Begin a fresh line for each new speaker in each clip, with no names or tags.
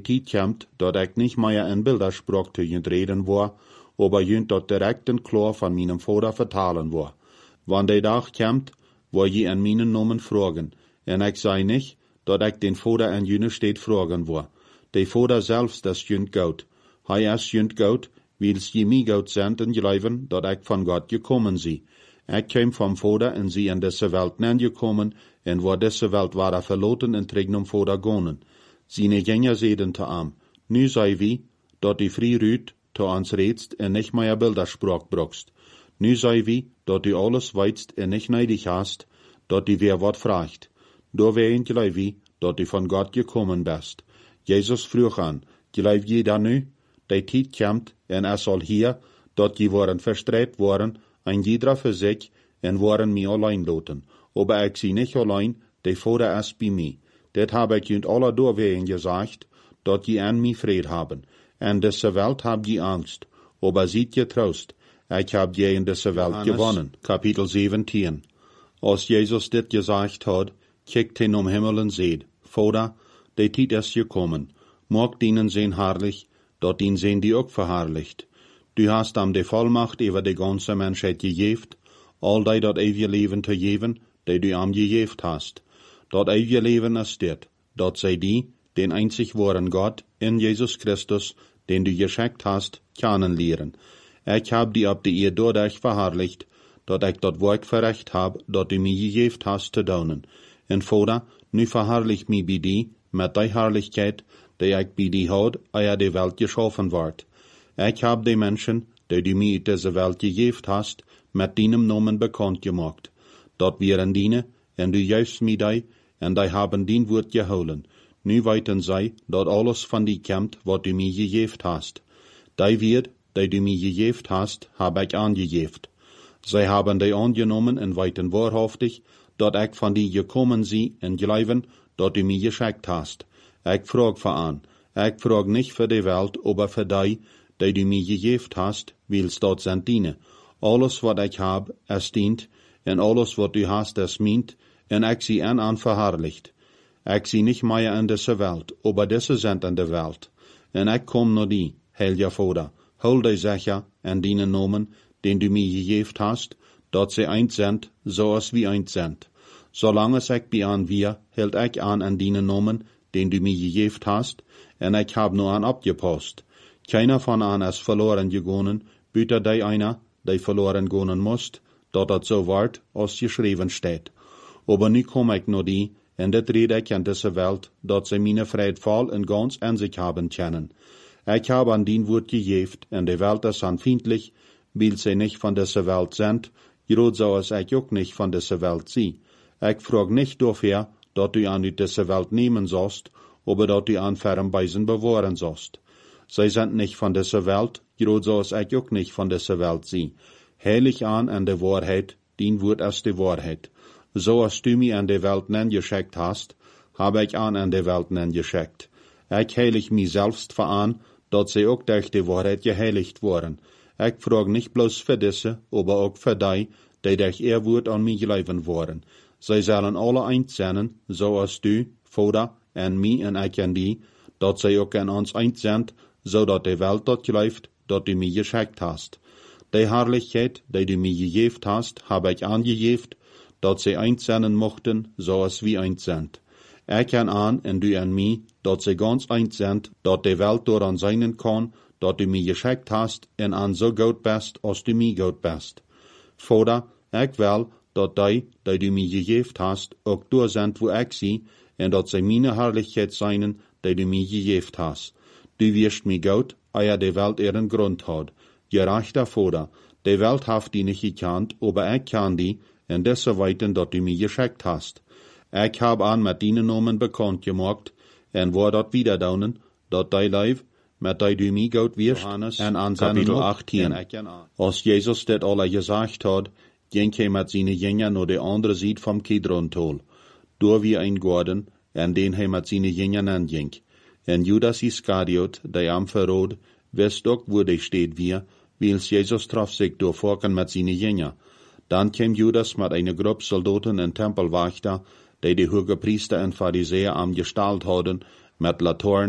Zeit kommt, dat ich nicht mehr in Bildersprach zu jünt reden war, aber jünt dat direkt en klar von meinem Vater vertalen war. Wann der Tag kommt, wo je an meinen Namen fragen, en ich sei nicht, dat ich den Vater an jüne steht fragen war. Der Vater selbst ist jünt Gott. Hij ist jünt Gott, wils je mi Gott sind en geloven, dat ich von Gott gekommen sie. Ich kam vom Vater en sie in diese Welt gekommen, en wo diese Welt war verloten en trignum Vater gonen. Sine Jünger seden te am, nu sei wie, dat die free rüt, te ons redst en nicht mehr Bildersprach brauchst. Nu sei wie, dat du alles weißt en nicht neidig hast, dat du wer wat fragt. Da wein gelei wie, dat du von Gott gekommen bist. Jesus frug an, gelei je da nu? Die Tijd kommt, en soll hier, dat je worden verstreit worden, ein jeder für sich, en worden mir allein loten. Aber ich sie nicht allein, der Vater ist bei mir. Dat habe ich jünt alle doorwegen gesagt, dat je an mir Fried haben. En diese Welt habt je Angst, aber seid je Trost. Ich hab je in diese Welt gewonnen. Kapitel 17. Als Jesus dit gesagt hat, kijkt hin Himmel en seht, Vater, die Tijd ist gekommen. Mag dienen sehen herrlich, dat dien sehen die ook verherrlicht. Du hast am de Vollmacht über die ganze Menschheit gegeft, all die dat ewige Leben te geven, die du am gegeft hast. Dat ewige Leben ist dit, dat sei die, den einzig wahren Gott, in Jesus Christus, den du geschenkt hast, kennenlernen. Ich hab die ab die ihr dadurch verherrlicht, dat ich dat Werk verrecht hab, dat du mir gegeft hast zu daunen. En Vater, nu verherrlich mi bei die, mit die Herrlichkeit, die ich bei die had, eer die Welt geschaffen ward. Ich hab die Menschen, die du mir in diese Welt gegeft hast, mit deinem Namen bekannt gemacht. Dat wären diene, en du juist mi die, en die haben dien Wort geholen. Nu weiten sei, dat alles von die kommt, wat du mir gegeft hast. Die wird, die du mir gegeft hast, hab ich angegeft. Sie haben die angenommen en weiten wahrhaftig, dat ich von die gekommen sie en glauben, dat du mir geschenkt hast. Ich frag an, ich frag nicht für die Welt, aber für die du mir gegeft hast, willst dort sind diene. Alles, wat ich hab, es dient, en alles, wat du hast, es meint, en ich sie an verherrlicht. Ich sie nicht mehr in diese Welt, aber diese sind in der Welt. En ich komm nur die, Heiliger Vater, hol die sicher en dienen Namen, den du mir gegeft hast, dat sie eins sind, so als wie eins sind. Solange ich bei an wir, hält ich an dienen Namen, den du mir gegeft hast, en ich hab nur an abgepasst. Keiner von an ist verloren gegangen, büter die einer, die verloren gehen musst, dat dat so ward, als geschrieben steht. Aber nu komm ich nur die, en dit rede ich in diese Welt, dat sie meine Friedfall in ganz an sich haben können. Ich habe an dien Wort gegeft, en die Welt ist anfindlich, weil sie nicht von dieser Welt sind, gerot so als ich auch nicht von dieser Welt sie. Ich frag nicht dafür, dat du an diese Welt nehmen sollst, aber dat du an ferm Beisen bewahren sollst. Sie sind nicht von dieser Welt, gerot so als ich auch nicht von dieser Welt sie. Heilig an der Wahrheit, dien Wort ist die Wahrheit. So als du mir an der Welt geschickt hast, habe ich an der Welt geschickt. Ich heilig mich selbst veran, dat sie auch durch die Wahrheit geheiligt worden. Ich frag nicht bloß für diese, aber auch für die durch ihr Wort an mich gelaufen worden. Sie sollen alle eins sein, so als du, Vater, en mich en ich en die, dat sie auch an uns eins sind, so dat die Welt dort läuft, dat du mir geschickt hast. Die Herrlichkeit, die du mir gegeft hast, habe ich angegeft, dat sie eins sein mochten, so als wie eins sind. Ich kann an, en du an mich, dat sie ganz eins sind, dat die Welt daran sein kann, dat du mir geschickt hast, en an so gut bist, als du mir gut bist. Vater, ich will, dat die du mir gegeft hast, auch da sind, wo ich sie, en dat sie meine Herrlichkeit seien, die du mir gegeft hast. Du wirst mir gut, eer die Welt ihren Grund hat. Gerechter Vater, die Welt hat die nicht gekannt, aber ich kann die, en desse weiten, dat du mir geschickt hast. Ich hab an mit deinen Namen bekannt gemacht, en war dat wieder daunen, dat die Leib, mit die du mir gut wirst, en an Kapitel 18. Als Jesus das alle gesagt hat, ging er mit seinen Jüngern nur die andere Seite vom Kidron-Tal. Da wie ein Garten, en den er mit seinen Jüngern anging. En Judas Iskariot, der am Verrot, wisst auch, wo der steht wir, weil Jesus traf sich durchfolgen mit seinen Jüngern. Dann kam Judas mit einer Gruppe Soldaten und Tempelwächter, die Hohepriester und Pharisäer am Gestalt hatten, mit Laterns,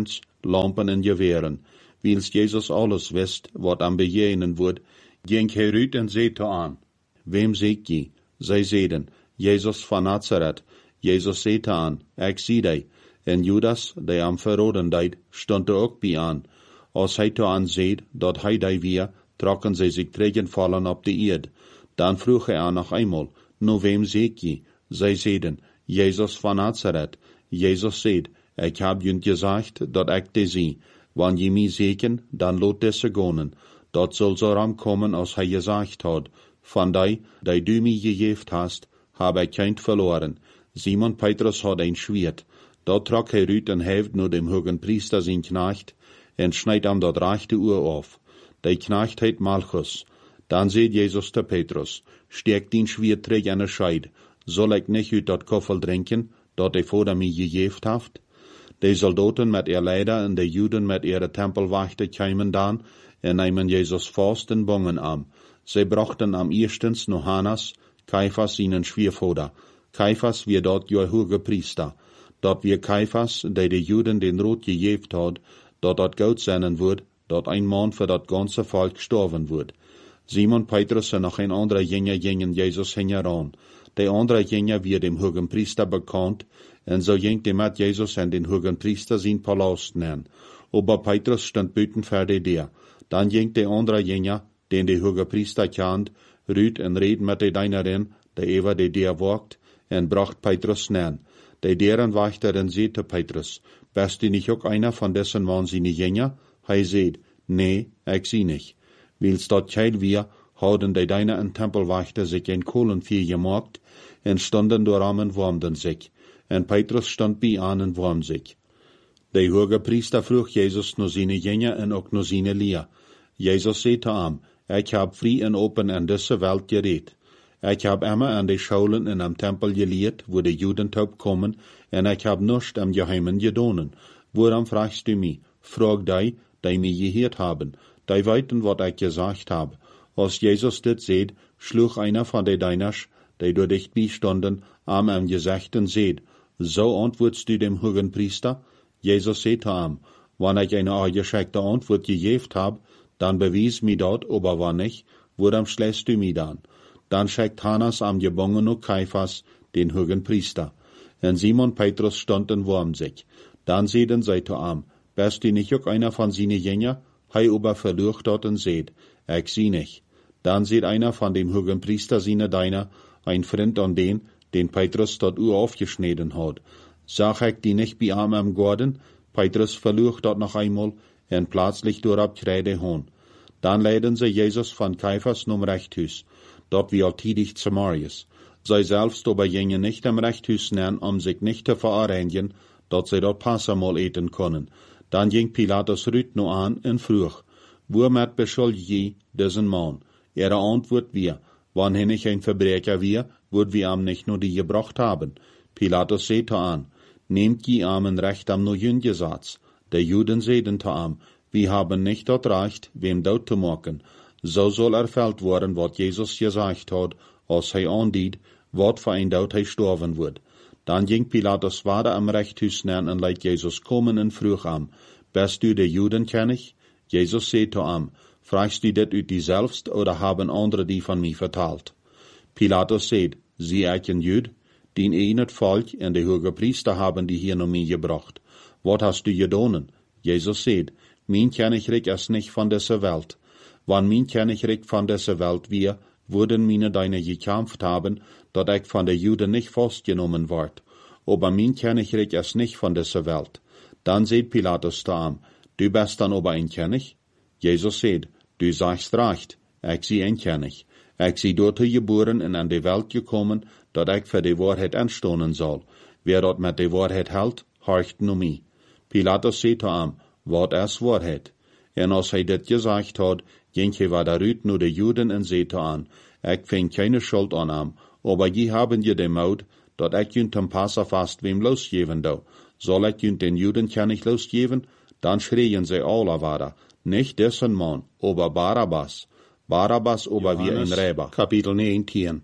lampen en geweren. Wils Jesus alles wist, wat am bejenen wordt, ging hij uit en zei te aan, wem ziet je? Zij zeiden, Jezus van Nazareth. Jezus zei te aan, ik zie die. En Judas, die am verroden deed, stond er ook bij aan. Als hij te aan zei, dat hij die weer, trokken zij zich tegenvallen op de eerd. Dan vroeg hij aan nog eenmaal, nu wem ziet je? Zij zeiden, Jezus van Nazareth. Jezus zei, ik heb jullie gezegd dat ik die zie. Wanneer je mij zieken, dan laat deze gaan. Dat zal zo ram komen als hij gezegd had. Van die du mij gegeven hast, heb ik geen verloren. Simon Petrus had een schwert. Dat trok hij uit en heeft naar dem hogen priester zijn knecht en schneid hem dat rechte oor af. Die knecht heet Malchus. Dan zei Jezus te Petrus, steek den schwert terug in de scheid. Zal ik niet uit dat koffel drinken, dat hij voor mij gegeven heeft? De soldaten met ihr leider en de Juden met ihre tempelwachten kwamen dan en namen Jezus vast en bongen am. Zij brachten am eerstens nog Hannas, Caiphas ihnen Schwiervader. Caiphas wie dort je hoge priester. Dat wie Caiphas, die de Juden den Rot gegeven had, dat Goud zijn wordt, dat een man voor dat ganze volk gestorven wordt. Simon Petrus en nog een andere Jünger gingen Jezus hingeran. De andere Jünger wie dem hogen priester bekannt, en so ging de met Jezus en den hogen priester zijn palast nemen. Aber Petrus stond buiten voor de deur. Dan ging de andere Jünger, den de hoge priester kent, ruut en reed met de dienerin, die over de deur wacht, en bracht Petrus nemen. De deurenwachter zei te Petrus, bist du nicht ook einer van dessen man zijn Jünger? Hij zei, nee, ik zie niet. Wils dat keil wir, hadden de Diener en tempelwachter zich een kolenvuur gemaakt, en stonden daarom en warmden zich. En Petrus stond bij aan en warm zich. De hoge priester vroeg Jezus naar zijn Jünger en ook naar zijn leer. Jezus zei te hem, ik heb vrij en open in deze welt gereed. Ik heb immer aan de scholen en am tempel geleerd, wo de Juden taub komen, en ik heb nichts am Geheimen gedonen. Waarom fragst du mich? Frag die mich gehoord hebben. Die weten wat ik gezegd heb. Als Jezus dit zei, sloeg einer van de Dieners, die door dichtbij stonden, am gezicht en zei, zo antwoordst du dem hogen priester? Jezus zei te hem, wanneer ik een aangeschikte antwoord gegeven heb, dan bewijs mij dat, aber wann nicht, waarom schlägst du mich dan? Dan schickt Hannas am gebongene Caiphas, den hogen priester. En Simon Petrus stond en warm sich. Dan zeiden zij te hem, bist du nicht ook einer van zijn Jünger? Hij aber verlucht dat en zeid, ik zie nicht. Dan zeid einer van dem hogen priester seine Diener, ein vriend an den Petrus dat u aufgeschneden had. Zag ik die nicht bij hem am Garten? Petrus verlucht dat nog einmal, en plötzlich doorop kreide hon. Dan leiden ze Jezus van Caiphas nom Rechthuis, dat wie altidig Samarius. Zij selbst aber gingen nicht am Rechthuis neer, sich nicht te vereinigen, dat zij dat Passamal eten können. Dan ging Pilatus Rüt no an en vroeg, waarmet beschuldigt je diesen man? Ihre Antwort wir, wann ich ein Verbrecher wir, würd wir am nicht nur die gebracht haben. Pilatus sagte an, nehmt je am Recht am Neuengesetz. Der Juden sagten zu ihm, wir haben nicht das Recht, wem Tod zu machen. So soll erfüllt worden, was Jesus gesagt hat, als hij aandiet, wat voor een Tod hij sterven wird. Dan ging Pilatus weiter am Rechthuis neer en liet Jezus komen en vroeg hem, bist du de Judenkönig? Jesus zei zu ihm, fragst du dit uit die selbst, oder haben andere die van mij verteld? Pilatus zei, zie ik een Jud? Die in het volk en de hoge priester haben die hier naar mij gebracht. Wat hast du gedaan? Jesus zei, mijn Königreich is nicht van deze Welt. Wann mijn Königreich van deze Welt wir, würden meine Diener gekämpft haben, dat ik van de Juden nicht festgenommen ward. Aber mein Königreich ist nicht von dieser Welt. Dann sagt Pilatus zu ihm, du bist dann aber ein König? Jesus sagt, du sagst recht, ich sie ein König. Ich sie dort geboren und an die Welt gekommen, dat ich für die Wahrheit anstonen soll. Wer dort mit die Wahrheit hält, horcht nur mich. Pilatus sagt zu ihm, wat ist Wahrheit? Und als hij dit gesagt hat, ging hij weiter nur die Juden und sagte an, ich find keine Schuld an ihm, aber je haben je den Mut, dat ik junt ten Passafast wem losgeven dou. Soll ik junt den Judenkönig losgeven? Dan schreien sie alle weiter, nicht dessen Mann, aber Barabbas. Barabbas aber wie ein Räber. Kapitel 19.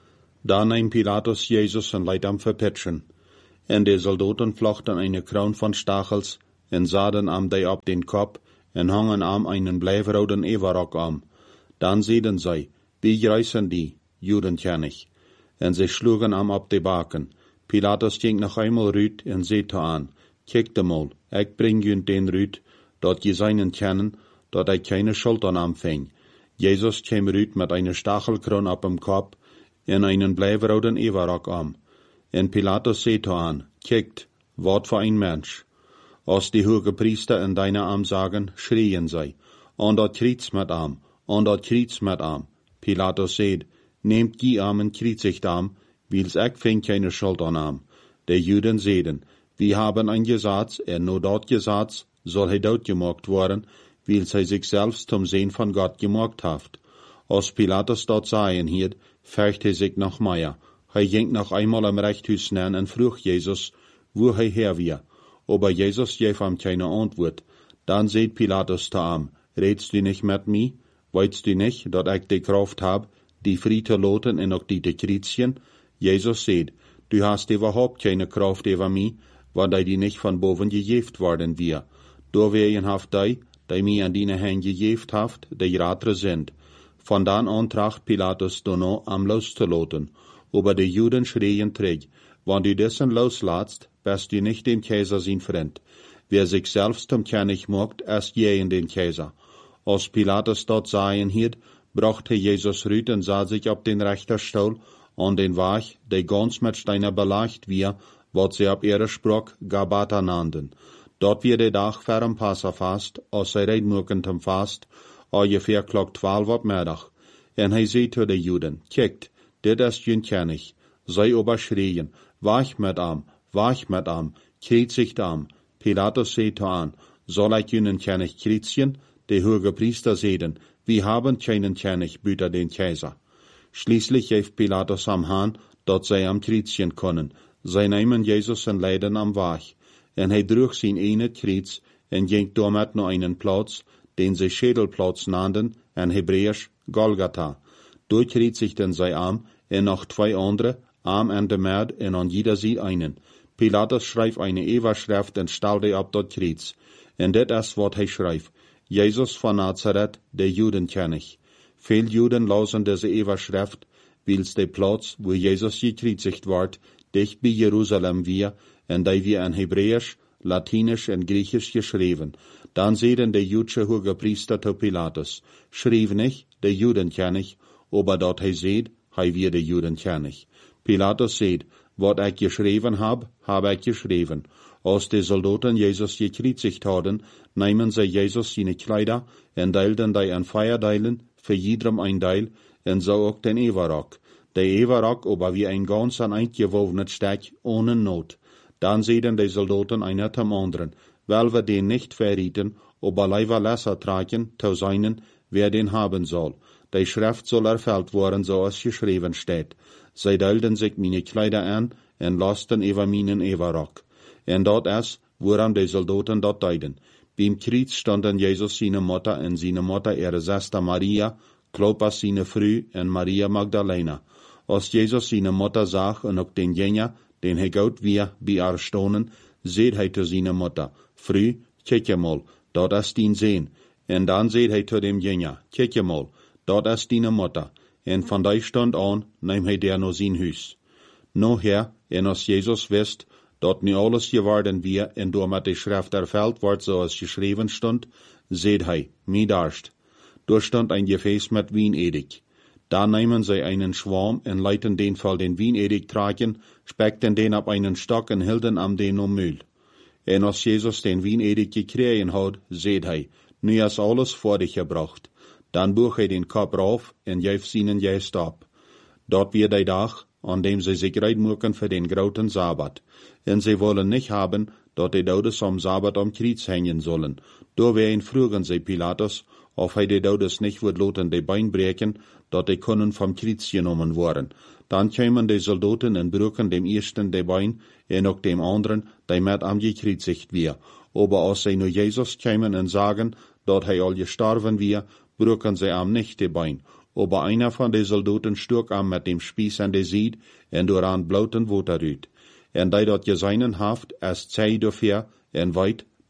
Da nahm Pilatus Jesus en leidt hem verpitschen. En de soldaten flochten eine Kroon van Stachels en zaden am die op den Kopf, en hangen am einen blijfroden everok am. Dan zeiden zij, wie reizen die, Judenkönig? En zij schlugen am op de baken. Pilatus ging nog einmal rüt en zei aan, kijk de mal, ik bring jun den rüt, dat je seinen kennen, dat ik keine Schuld an am fing. Jesus kwam rüt met eine Stachelkroon op hem Kopf, en einen blijfroden everok am. En Pilatus zei aan, kijkt, wat voor een mens. Als die hoge priester in deine Arm sagen, schrien zij, an dat kriets met am, an dat kriets met am. Pilatus zei, nehmt die Arm en kriezigt am, wils ik vind keine Schuld an am. De Juden zeiden, wir haben ein Gesetz, en nur dat Gesetz soll hij doodgemaakt worden, wils hij zich selbst zum Sehen von Gott gemaakt heeft. Als Pilatus dat sagen hielt, fürcht hij zich noch mehr. Hij ging noch einmal am Rechthuis neer en vroeg Jezus, wo hij her wie. Aber Jesus gaf ihm keine Antwort. Dann sagt Pilatus zu ihm, redst du nicht mit mir? Weißt du nicht, dass ich die Kraft hab, die frei zu lassen und auch die zu kreuzigen? Jesus sagt, du hast überhaupt keine Kraft über mich, weil die nicht von boven gegeben worden wir. Doorwegen haft die mir an deine Hände gegeben haft, die Ratere sind. Von dann an tracht Pilatus danach am loszulassen. Aber die Juden schrien träg, wenn du dessen loslässt, bist du nicht dem Kaiser sein Freund. Wer sich selbst zum König macht, ist gegen den Kaiser. Als Pilatus dort sagen hielt, brachte Jesus rüt und sah sich auf den Richterstuhl an den Weg, der ganz mit Steiner belegt wir, was sie ab ihrer Sprache Gabata nannten. Dort wird der Tag vor dem Passafast, als sie reitmucken zum Fast, ungefähr klock 12 Uhr Mittag. En hij zei zu den Juden, kijkt, dit is jun König. Zij aber schrien, wach mit am, kreuzigt am. Pilatus zei an, soll ich jenen König kreuzigen? Die hoge Priester zeiden, wir haben keinen König büter den Kaiser. Schließlich gab Pilatus am Hahn, dat zij am kreuzigen können. Zij nehmen Jesus en leiden am Weg. En hij droeg zijn ene kreuz en ging damit naar einen Platz, den sie Schädelplatz nannten, en Hebräisch Golgatha. Dort kreuzigten zij am, en noch 2 andere, am en de Merd en an jeder sie einen. Pilatus schreef eine Everschrift en stalde op dat kreuz. En dit is wat hij schreef, Jesus von Nazareth, der Judenkönig. Veel Juden lasen diese Everschrift, wils der Platz, wo Jesus gekreuzigt ward, dicht bei Jerusalem wir, en die wir in Hebräisch, Latinisch en Griechisch geschrieben. Dann zeiden der jüdische hoge Priester zu Pilatus, schrieb nicht der Judenkönig, aber dort hij seht, hij wir der Judenkönig. Pilatus seht, wat ich geschrieben hab ich geschrieben. Als die Soldaten Jesus gekreuzigt hadden, nehmen sie Jesus seine Kleider en deilten die in Feierdeilen, für jedem ein Deil, en so auch den Everok. Der Everok aber wie ein ganz an eingewovenes Stück ohne Not. Dann zeiden die Soldaten einer zum anderen, weil wir den nicht verrieten, aber leider lesser tragen, zu seinen, wer den haben soll. Die Schrift soll erfüllt worden, so als geschrieben steht. Sie deilten sich meine Kleider an, en lasten über meinen Everok. En dort ist, woran die Soldaten dort deiden. Beim Kreuz standen Jesus seine Mutter en seine Mutter ihre Schwester Maria, Klopas seine Frau en Maria Magdalena. Als Jesus seine Mutter sah en ook den Jünger, den hij goud wie bij haar stonen, zeid hij zu seiner Mutter, Frau, kijk mal, dat is dien Sehn. En dan zeid hij zu dem Jünger, kijk mal, dat is deine Mutter. En van die stund aan neem hij der naar zijn huis. Noher, en als Jesus wist, dat nu alles geworden wir en door met de Schrift erfüllt wordt zoals geschreven stond, zeid hij, mi darst. Door stond ein Gefäß mit Weinedig. Da nehmen sie einen Schwarm en leiten den voll den Weinedig tragen, speckten den ab einen Stock en hielden am den um Mühl. En als Jesus den Weinedig gekregen had, zeid hij, nu is alles vor dich gebracht. Dan boog hij den Kopf rauf en gaf seinen Geist ab. Dort wird der Tag, an dem sie sich reitmucken für den großen Sabbat. En sie wollen nicht haben, dat die Dodes am Sabbat am Kreuz hängen sollen. Doorwegen frugen sie Pilatus, of hij de Dodes nicht wird loten de Bein breken, dat die können vom Kreuz genommen worden. Dann kämen die Soldaten en brücken dem ersten de Bein, en ook dem anderen, die met am gekreuzigt wir. Aber als sie nur Jesus kämen en sagen, dat hij al gestorben wir, brücken sie am nicht de Bein. Aber einer von den Soldaten stuk am mit dem Spieß an de Sied, en dooraan blouten Water uit. En die dat geseinen haft, ist zij dafür, en weit,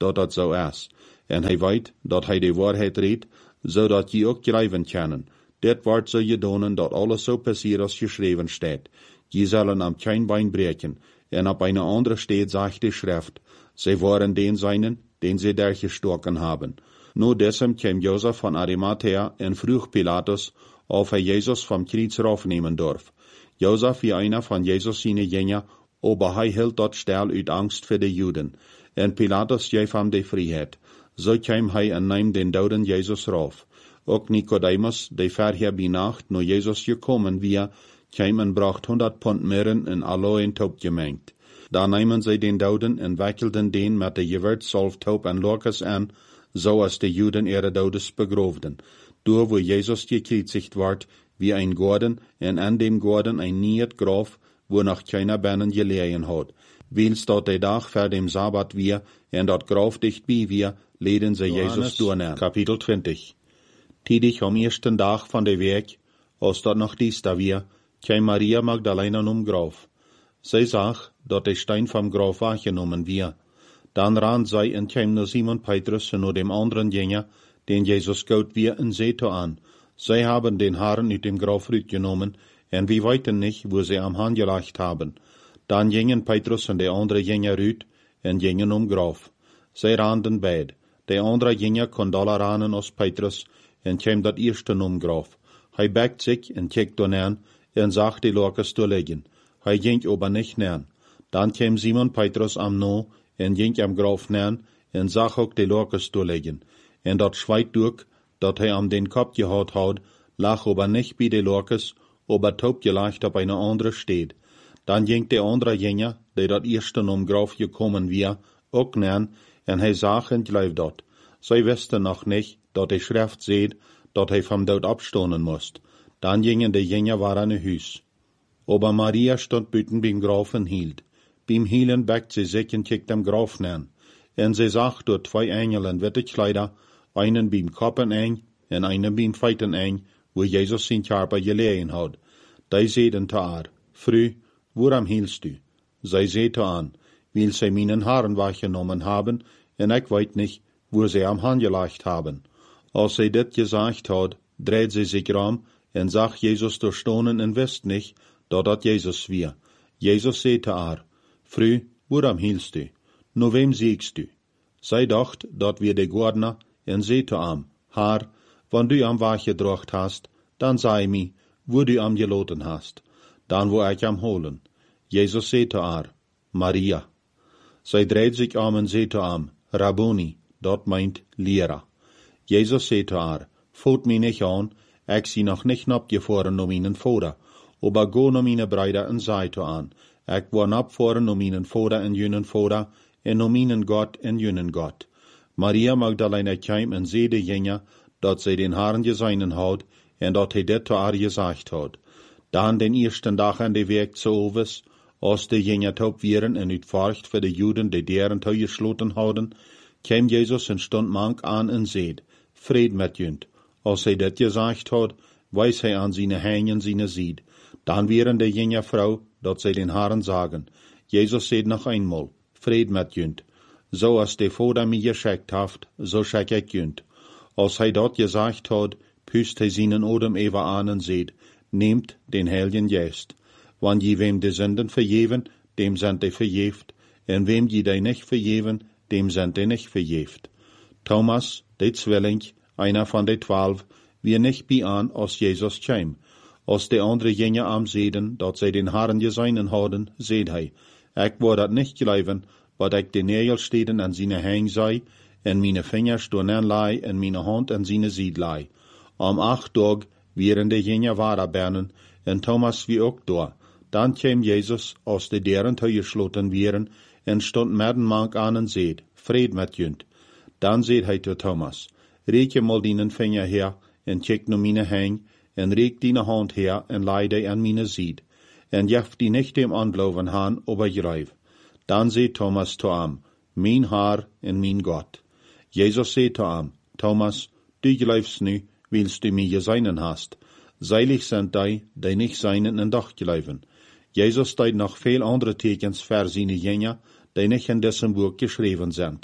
dat zo is. En hij weet dat hij de waarheid redt, zodat je ook schrijven kunnen. Dit wordt zo gedaan dat alles zo passiert als geschreven staat. Je zullen am kein Bein breken. En op een andere steht sagt de Schrift, zij waren den seinen, den sie durchgestochen haben. Nu desem kwam Josef van Arimathea en vroeg Pilatus, of hij Jezus vom Kreuz raufnehmen durf. Josef wie einer van Jezus seine Jünger, aber hij hield dat stil uit angst voor de Juden. En Pilatus geef hem de vrijheid. Zo kwam hij en nam den doden Jezus rauf. Ook Nicodemus, de verher bij nacht, nu Jezus gekommen wie, kwam en bracht 100 pond mirren en aloe en taub gemengt. Da namen zij den doden en wickelden den met de gewürzsalf, taub en lokes aan, zoals de Juden ihre Dodes begroofden. Door wo Jezus gekreuzigt wordt, wie ein Gordon, en an dem Gordon ein niet Graf, wo noch keiner Bennen gelegen hat. Wils dat de dag voor dem Sabbat wir, en dat Graf dichtbij wir, leden ze Jezus doornemen. Kapitel 20. Tidig am ersten dag van de week, als dat nog diesta wir, kwam Maria Magdalena Graf. Zij zag dat de Stein vom Graf wahrgenommen wir. Dan ran zij en kwam naar Simon Petrus en naar dem anderen Jünger, den Jesus gout wir en zeete aan. Zij haben den Haaren uit dem Graf genomen, en wir weten nicht, wo sie am Hahn gelegt haben. Dan gingen Petrus en de andere Jünger uit, en gingen Graf. Zij randen beid. De andere Jünger kon doller ranen als Petrus, en kwam dat eerste Graf. Hij bekt zich en kijkt doornaan, en zag de lokes liggen. Hij ging aber nicht naan. Dan kwam Simon Petrus am no, en ging am Graf naan, en zag ook de lokes liggen. En dat schweit durch, dat hij am den Kopf gehad had, lag aber nicht bij de lokes, aber taub gelegt op eine andere steed. Dan ging de andere Jünger, die dat eerste Graf gekommen wie, ook naan, en hij zag en gleef dat. Zij wisten nog nicht, dat de Schrift zeet, dat hij vom dood opstonen moest. Dan gingen de Jünger waren in huis. Aber Maria stond buiten beim Graf en hield. Beim hielen bekt ze zich en kijkt dem Graf naan. En ze zag door 2 engelen witte kleider, einen beim Koppen ein, en einen beim Feiten ein, wo Jesus zijn Körper gelegen had. Die zeiden te haar, Frau, waarom hielst du? Zij zeete aan, weil sie meinen Haaren wahrgenommen haben, en ik weet nicht, wo sie am Hahn gelegt haben. Als sie dit gesagt had, dreht sie sich rum, en zag Jesus durchstonen en wist nicht, dat Jesus wir. Jesus zeete haar, Frau, waarom hielst du? Nu wem siegst du? Zij dacht, dat wir de Gordner, en zeete am, haar, wann du am Wach gedrocht hast, dan sei mi, wo du am geloten hast, dan wo ich am holen. Jesus zeete haar, Maria. Zij dreht sich en zeete am, Rabboni, dat meint Lehrer. Jesus zeete haar, voet mi nicht an, ich zie noch nicht abgefahren um ihnen Vater, aber go no meine Brüder en zeete an, ich war abfahren um ihnen Vater en jünen Vater, en um ihnen Gott en jünen Gott. Maria Magdalena kwam en zei de Jünger, dat zij den Haaren geseinen had, en dat hij dit te haar gezegd had. Dan den eersten dag aan de week zu overs, als de Jünger taub wieren en uitvarcht voor de Juden, die deren te gesloten hadden, kwam Jesus en stond mank aan en zeid, Vrede met junt. Als hij dit gezegd had, wees hij aan zijn hängen zijn zied. Dan wieren de Jünger vrouw, dat zij den Haaren zagen. Jesus zeid nog eenmaal, Vrede met junt. Zo als de Vader mij geschickt heeft, zo schick ik junt. Als hij dat gezegd had, pust hij zijn odem even aan en zeid, neemt den Heiligen Geest. Want je wem de Sünden vergeven, dem sind die vergeeft, en wem je die nicht vergeven, dem sind die nicht vergeeft. Thomas, de Zwilling, einer von de 12, wie nicht bij aan als Jesus kwam. Als de andere Jünger am zeiden, dat zij den Haaren geseinen hadden, zeid hij, ik word dat nicht geloven, wat ik de Nägelsteden an seine Hang sei, en meine Fingers doornen lei, en meine Hand an seine Sied lei. Am 8 Tag wieren de Jünger wahrer bernen, en Thomas wie ook door. Dan kwam Jesus, als de deren te gesloten wieren, en stond middenmank aan en zeid, Vrede met junt. Dan zeid hij tot Thomas, reik je mal dinen vinger her, en kijk no meine Hang, en reik dine hand her, en lei die an meine Sied. En jef die nicht dem angeloven han, aber grijf. Dan zei Thomas to am, mijn Haar en mijn Gott. Jesus zei to am, Thomas, du geloofst nu, willst du mir geseinen hast. Seilig sind die nicht seinen en doch geloven. Jesus deed nog veel andere tekens voor zijn Jünger, die nicht in diesem Buch geschreven sind.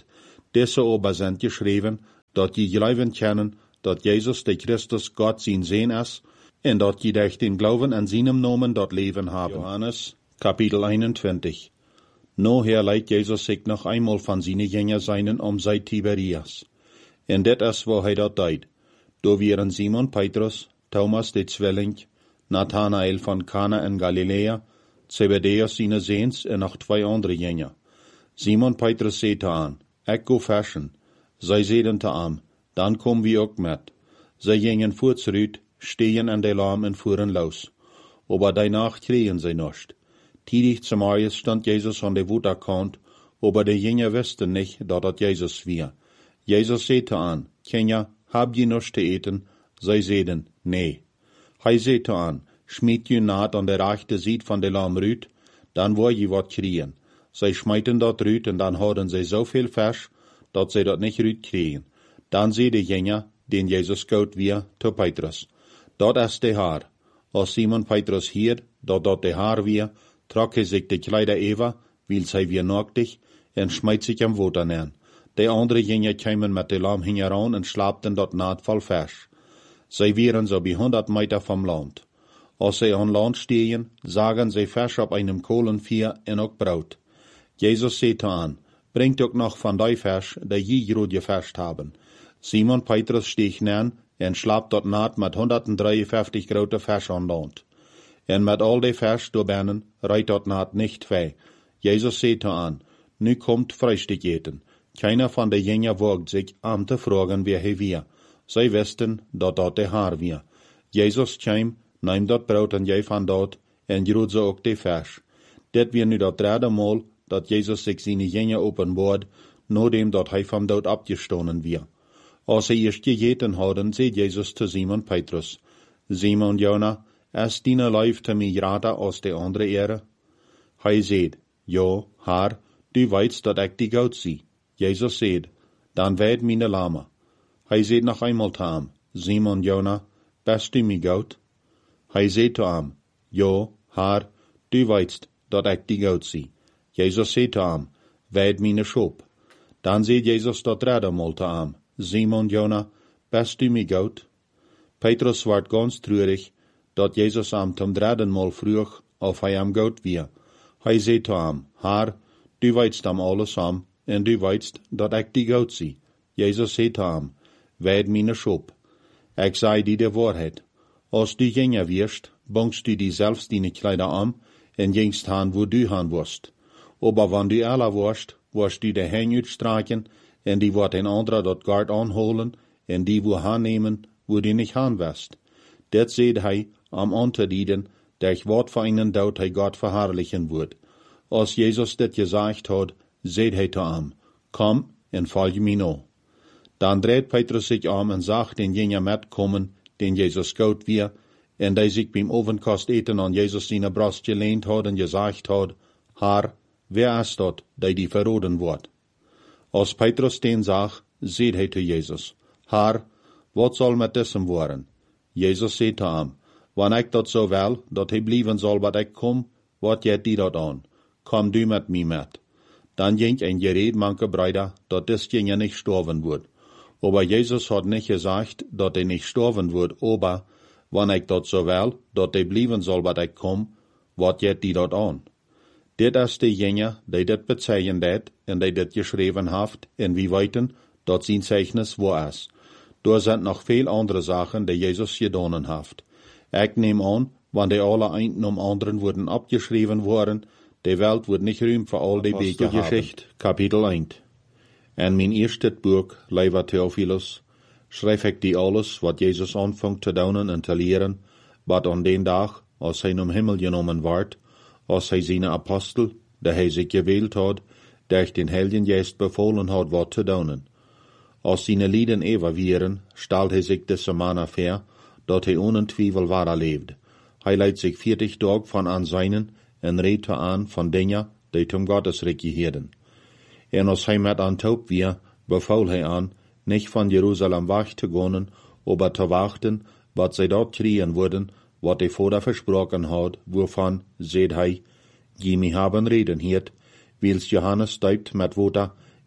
Diese aber sind geschrieben, dat je geloven kennen, dat Jezus de Christus Gott zijn Seen is, en dat je durch den Glauben an seinem Namen dat Leben haben. Johannes, Kapitel 21. Noher leidt Jezus zich noch einmal van seine Jünger seinen zij Tiberias. En dit is wo hij dat deed. Da wären Simon Petrus, Thomas de Zwilling, Nathanael van Kana in Galilea, Zebedeus seine Seens en nog 2 andere Jünger. Simon Petrus zei te aan, ik go fischen. Zij zeiden te aan, dan kom wie ook met. Zij gingen voortsuit, stehen an de Laam en fuhren los. Aber danach kregen zij nicht. Tidig zum Morgens stand Jesus an de Waterkant, aber de Jünger wussten nicht, dat het Jesus war. Jesus zei aan, Kinder, hab je nichts te eten? Zij zeiden, nee. Hij zei aan, schmiet je naad an de rechte Seite van de Laam ruut, dan word je wat kriegen. Zij schmeiten dat ruut en dan hadden zij zoveel vers, dat zij dat niet ruut kregen. Dan zei de Jünger, den Jesus goud weer, te Petrus, dat is de haar. Als Simon Petrus hier, dat de haar weer, trok hij zich de kleider even, wil zij weer naaktig, en smijt zich am water neer. De andere Jünger kwamen met de Laam hingeran en slaapten dat naad vol vers. Zij waren zo bij 100 Meter vom Land. Als zij aan land stehen, zagen zij vers op einem kolenvuur en ook brood. Jesus zei aan, bringt ook nog van die vers, die je groot gefasst haben. Simon Petrus steeg neer en slaapt dat naad met 153 grote vers aan land. En met al die vers doorbinnen rijdt dat naad niet vee. Jesus zei aan, nu komt Frühstück eten. Keiner van de Jünger wagt zich aan te vragen wie hij weer. Zij wisten dat de haar weer. Jesus kwam, neem dat brood en jij van dat, en groet ze ook de vers. Dit weer nu dat derde maal, dat Jezus zich zijn Jünger openbaart, nadat dat hij van dood abgestonen weer. Als hij eerst gegeten hadden, zei Jezus te Simon Petrus, Simon Jona, is dine lijf te mij grater als de andere ere? Hij zei, ja, haar, du weißt dat ik die goud zie. Jezus zei, dan weet meine lama. Hij zei nog eenmaal te hem, Simon Jona, bist du mij goud? Hij zei te hem, ja, haar, du weißt dat ik die goud zie. Jezus zei te hem, weet meine schop. Dan zei Jezus dat derde maal te hem, Simon Jona, bist du mij goud? Petrus werd ganz treurig, dat Jezus hem zum dritten Mal vroeg, of hij hem goud weer. Hij zei te hem, haar, du weißt am alles am, en du weißt, dat ik die goud zie. Jezus zei te hem, weet meine schop. Ik zei die de waarheid. Als du Jünger wirst, bangst du die selbst deine Kleider an, en gingst han, wo du han wirst. Aber wann du aller wirst du de Hänge uitstreichen, en die wordt een andere dat Gard aanholen, en die wo han nemen, wo du nicht han wirst. Dat zei hij, am Unterdieden, durch Wort von ihnen dood hij Gott verherrlichen wird. Als Jesus dit gesagt hat, zei hij te hem, kom en volg mij na. Dan dreht Petrus sich en sagt den Jünger metkommen, den Jesus goud weer, en die sich beim Ovenkost eten an Jesus seine Brust gelehnt had en gesagt had, Herr, wer ist dat, die verroden wordt? Als Petrus den zag, zei hij te Jesus, Herr, wat zal met diesem worden? Jesus zei te hem, wanneer ik dat zo wil, dat hij blijven zal wat ik kom, wat jet die dat aan? Kom du met mij met. Dan ging een gereed manke Bruder, dat des Jünger nicht sterben wird. Aber Jesus hat nicht gesagt, dat hij nicht sterben wird, aber, wanneer ik dat zo wil, dat hij blijven zal wat ik kom, wat jet die dat aan? Dit is de Jünger, die dit bezeichnet deed, en die dit geschreven heeft, en wie weten, dat zijn Zeichnis waar is. Daar zijn nog veel andere Sachen, die Jesus gedaan heeft. Ik neem aan, wanneer die alle einen um anderen worden abgeschreven worden, die Welt wordt niet ruim voor al die Beker Geschichte, Kapitel 1. En mijn eerste boek, lieber Theophilus, schrijf ik die alles, wat Jezus aanvangt te doen en te leren, wat aan den dag, als hij om Himmel genomen wordt, als hij zijn Apostel, die hij zich gewählt had, durch den Heiligen Geist befohlen had wat te doen. Als seine Lieden ever wieren, stelt hij zich deze Mann vor, dat hij ohne Twijfel wahrer lebt. Hij leidt zich 40 Tage van aan zijnen en redt aan van dingen, die zum Gottesreich gehören. En als hij met aan taub weer, befahl hij aan, nicht van Jerusalem weg te gaan, aber te wachten, wat zij dort kriegen würden, wat de Vater versprochen had, wovon, seht hij, je mij haben reden hiert, wils Johannes deupt met water,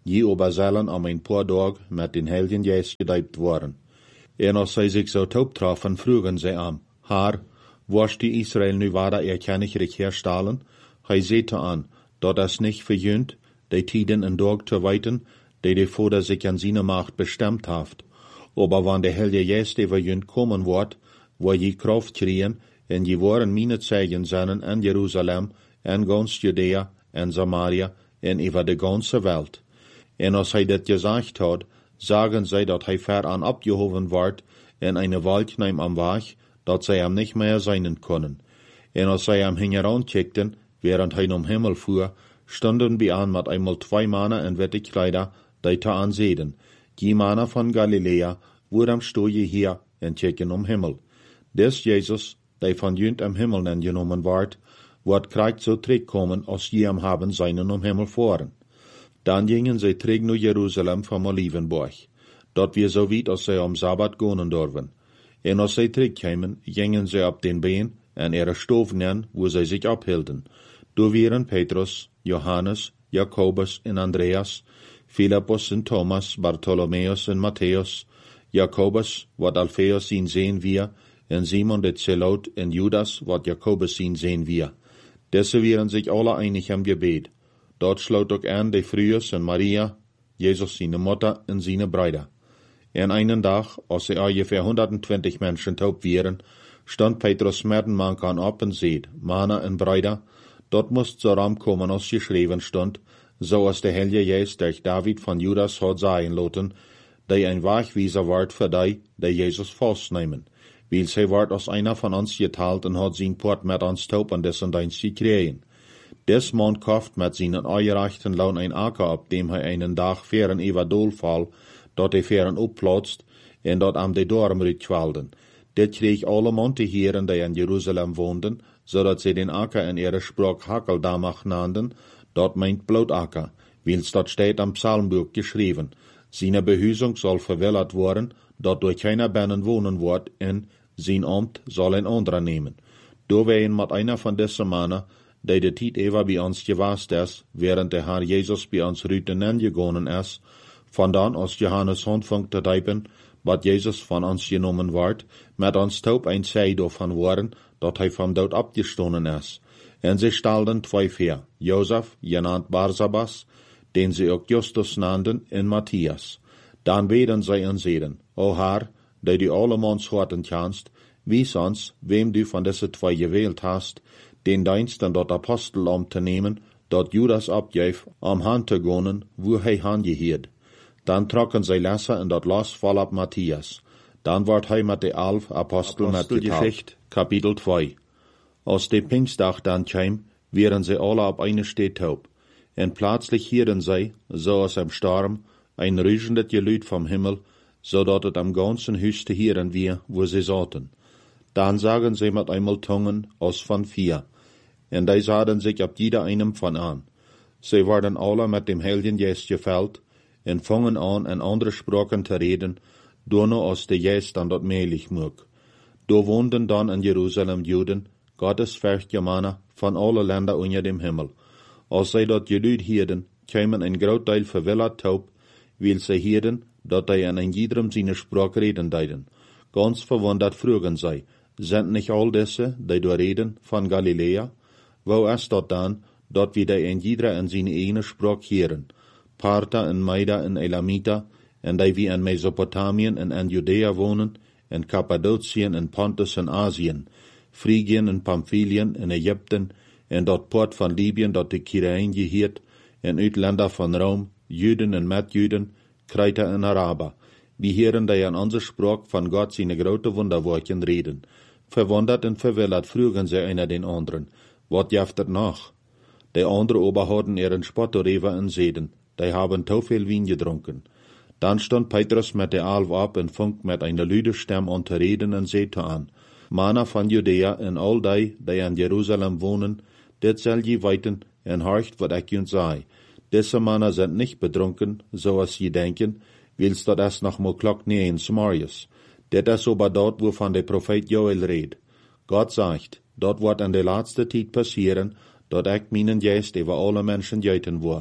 je oberzellen om een paar dag met den Heiligen Geest gedeibt worden. En als zij zich zo taub trafen, vroegen zij aan, Haar, was die Israël nu wada erkennlich herstellen? Hij zeete aan, dat es nicht verjünt, die tiden en dag te weiten, die de Vater sich an seine Macht bestimmt haft. Aber wann der Heilige Geist verjünt kommen wird, wo je Kraft kriegen, en je waren meine Zeichen zijn in Jerusalem, en ganz Judäa, en Samaria, en über de ganze Welt. En als hij dit gesagt hat, sagen zij dat hij ver aan abgehoven wordt, en eine Waldkneim am Weg, dat zij hem nicht mehr sein können. En als zij hem hingerankijkten, während hij om Himmel fuhr, stonden bij aan met einmal 2 Mannen in witte Kleider, die te aanzeden. Die Mannen van Galilea, woedem stoje hier en kijken om Himmel. Des Jezus, die van junt am Himmel genomen wordt krijgt zo terugkomen als je hem haben seinen om Himmel voren. Dan gingen zij terug naar Jeruzalem van Olivenberg, dat wir so weit als zij om Sabbat gonen durven. En als zij terugkwamen, gingen zij op den Been en ihre Stoven, wo zij zich ophielden. Da waren Petrus, Johannes, Jakobus en Andreas, Philippus en Thomas, Bartholomäus en Matthäus, Jakobus, wat Alpheus zien zien wir, en Simon de Zelot en Judas, wat Jakobus zien zien wir. Desse waren sich alle einig am Gebet. Dort sloot ook aan de Fruus en Maria, Jesus seine Mutter en seine Brüder. En einen Dag, als sie ungefähr 120 Menschen taub waren, stand Petrus Mertenmankan op en zeid, Mana en Brüder, dort moest zo ram komen als geschreven stond, zoals de Heilige Geest durch David van Judas had zeggen laten, die ein Wegweiser wordt voor die Jesus vastnemen. Weil zij wordt als einer van ons geteilt en had zijn poort met ons taub en dessen dienst gekregen. Des man kauft met zijn eigerechten loon ein akker, op dem hij einen Dag veren über Dolfall, dat hij veren opplotst, en dat am de dorm kwalden. Dit kreeg alle monte heren die in Jeruzalem woonden, zodat zij den akker in ihre Sprach Hakeldamach nannten, dat meint Bloutacker, wils dat steht am Psalmbuch geschrieben. Seine Behuisung soll verwillert worden, dat durch keiner binnen wohnen wordt, en zijn Amt soll ein anderer nehmen. Da wären mit einer von dessen Mannen, die de tijd even bij ons geweest is, während der Herr Jesus bij ons Rüten gegangen is, vandaan als Johannes anfängt te typen, wat Jesus van ons genomen wordt, met ons taub ein Zij davon worden, dat hij vom dood abgestonden is. En sie stelden 2 voor, Josef, genannt Barsabas, den sie ook Justus nannten, en Matthias. Dan beden zij en zeiden, O Herr, die du allemans horten kannst, wies ons, wem du van deze 2 gewählt hast, den Dienst en dat Apostel om te nemen, dat Judas abgeef, om han te gonen, wo hij han geheerd. Dan trokken zij lessen en dat los val op Matthias. Dan wordt hij met de 11 Apostel metgeteilt. Kapitel 2. Als de Pfingstdag dan kwam, waren zij alle op eine Stee taub. En plötzlich hielden zij, zoals am Sturm, ein rüschendes Geluid vom Himmel, zodat het am ganzen Huis te hieren wie, wo sie zaten. Dan sagen sie mit einmal Tungen als von 4. En die sahen sich op jeder einem von an. Sie werden alle mit dem Heiligen Geist gefüllt, en fangen an, in andere Sprachen te reden, nur als der Geist dann dort mählich mag. Da woonden dann in Jerusalem Juden, gottesfürchtige Männer von alle Länder unter dem Himmel. Als zij dat geluid hielden, kwamen een groot deel verwillerd taub, weil zij hielden, dat hij in een iederem zijn Sprach reden deiden. Ganz verwundert vroegen zij, sind nicht all diese, die door reden, van Galilea? Wo is dat dan, dat wir die in ieder in zijn ene Sprach hieren? Parther en Meida en Elamita, en die wie in Mesopotamien en in Judäa wonen, en Kappadotien en Pontus en Asien, Phrygien en Pamphylien en Egypten, en dat poort van Libyen dat de Kirain geheert, en uitländer van Rom, Juden en Metjuden, Kreiter en Araber. Wir hören die an onze Sprach van Gott seine grote Wunderwerken reden. Verwundert en verwillert frugen sie einer den anderen, wat jaft er noch? Die andere aber hadden ihren Spottorever en zeden, die haben to viel Wein gedrunken. Dann stand Petrus mit der 11 ab en funkt met einer lüde Stem an te reden en zete an, Mannen van Judäa en al die in Jerusalem wohnen, dit zal je weten en horcht wat ik junt zei. Diese Mannen sind nicht betrunken, so als je denken, wils dat es noch mal Glock 9 morgens. Dit is aber dort, wovon der Prophet Joel redt. Gott sagt, dort wird in der letzte Tijd passieren, dat ik meinen Geist über alle Menschen geiten will.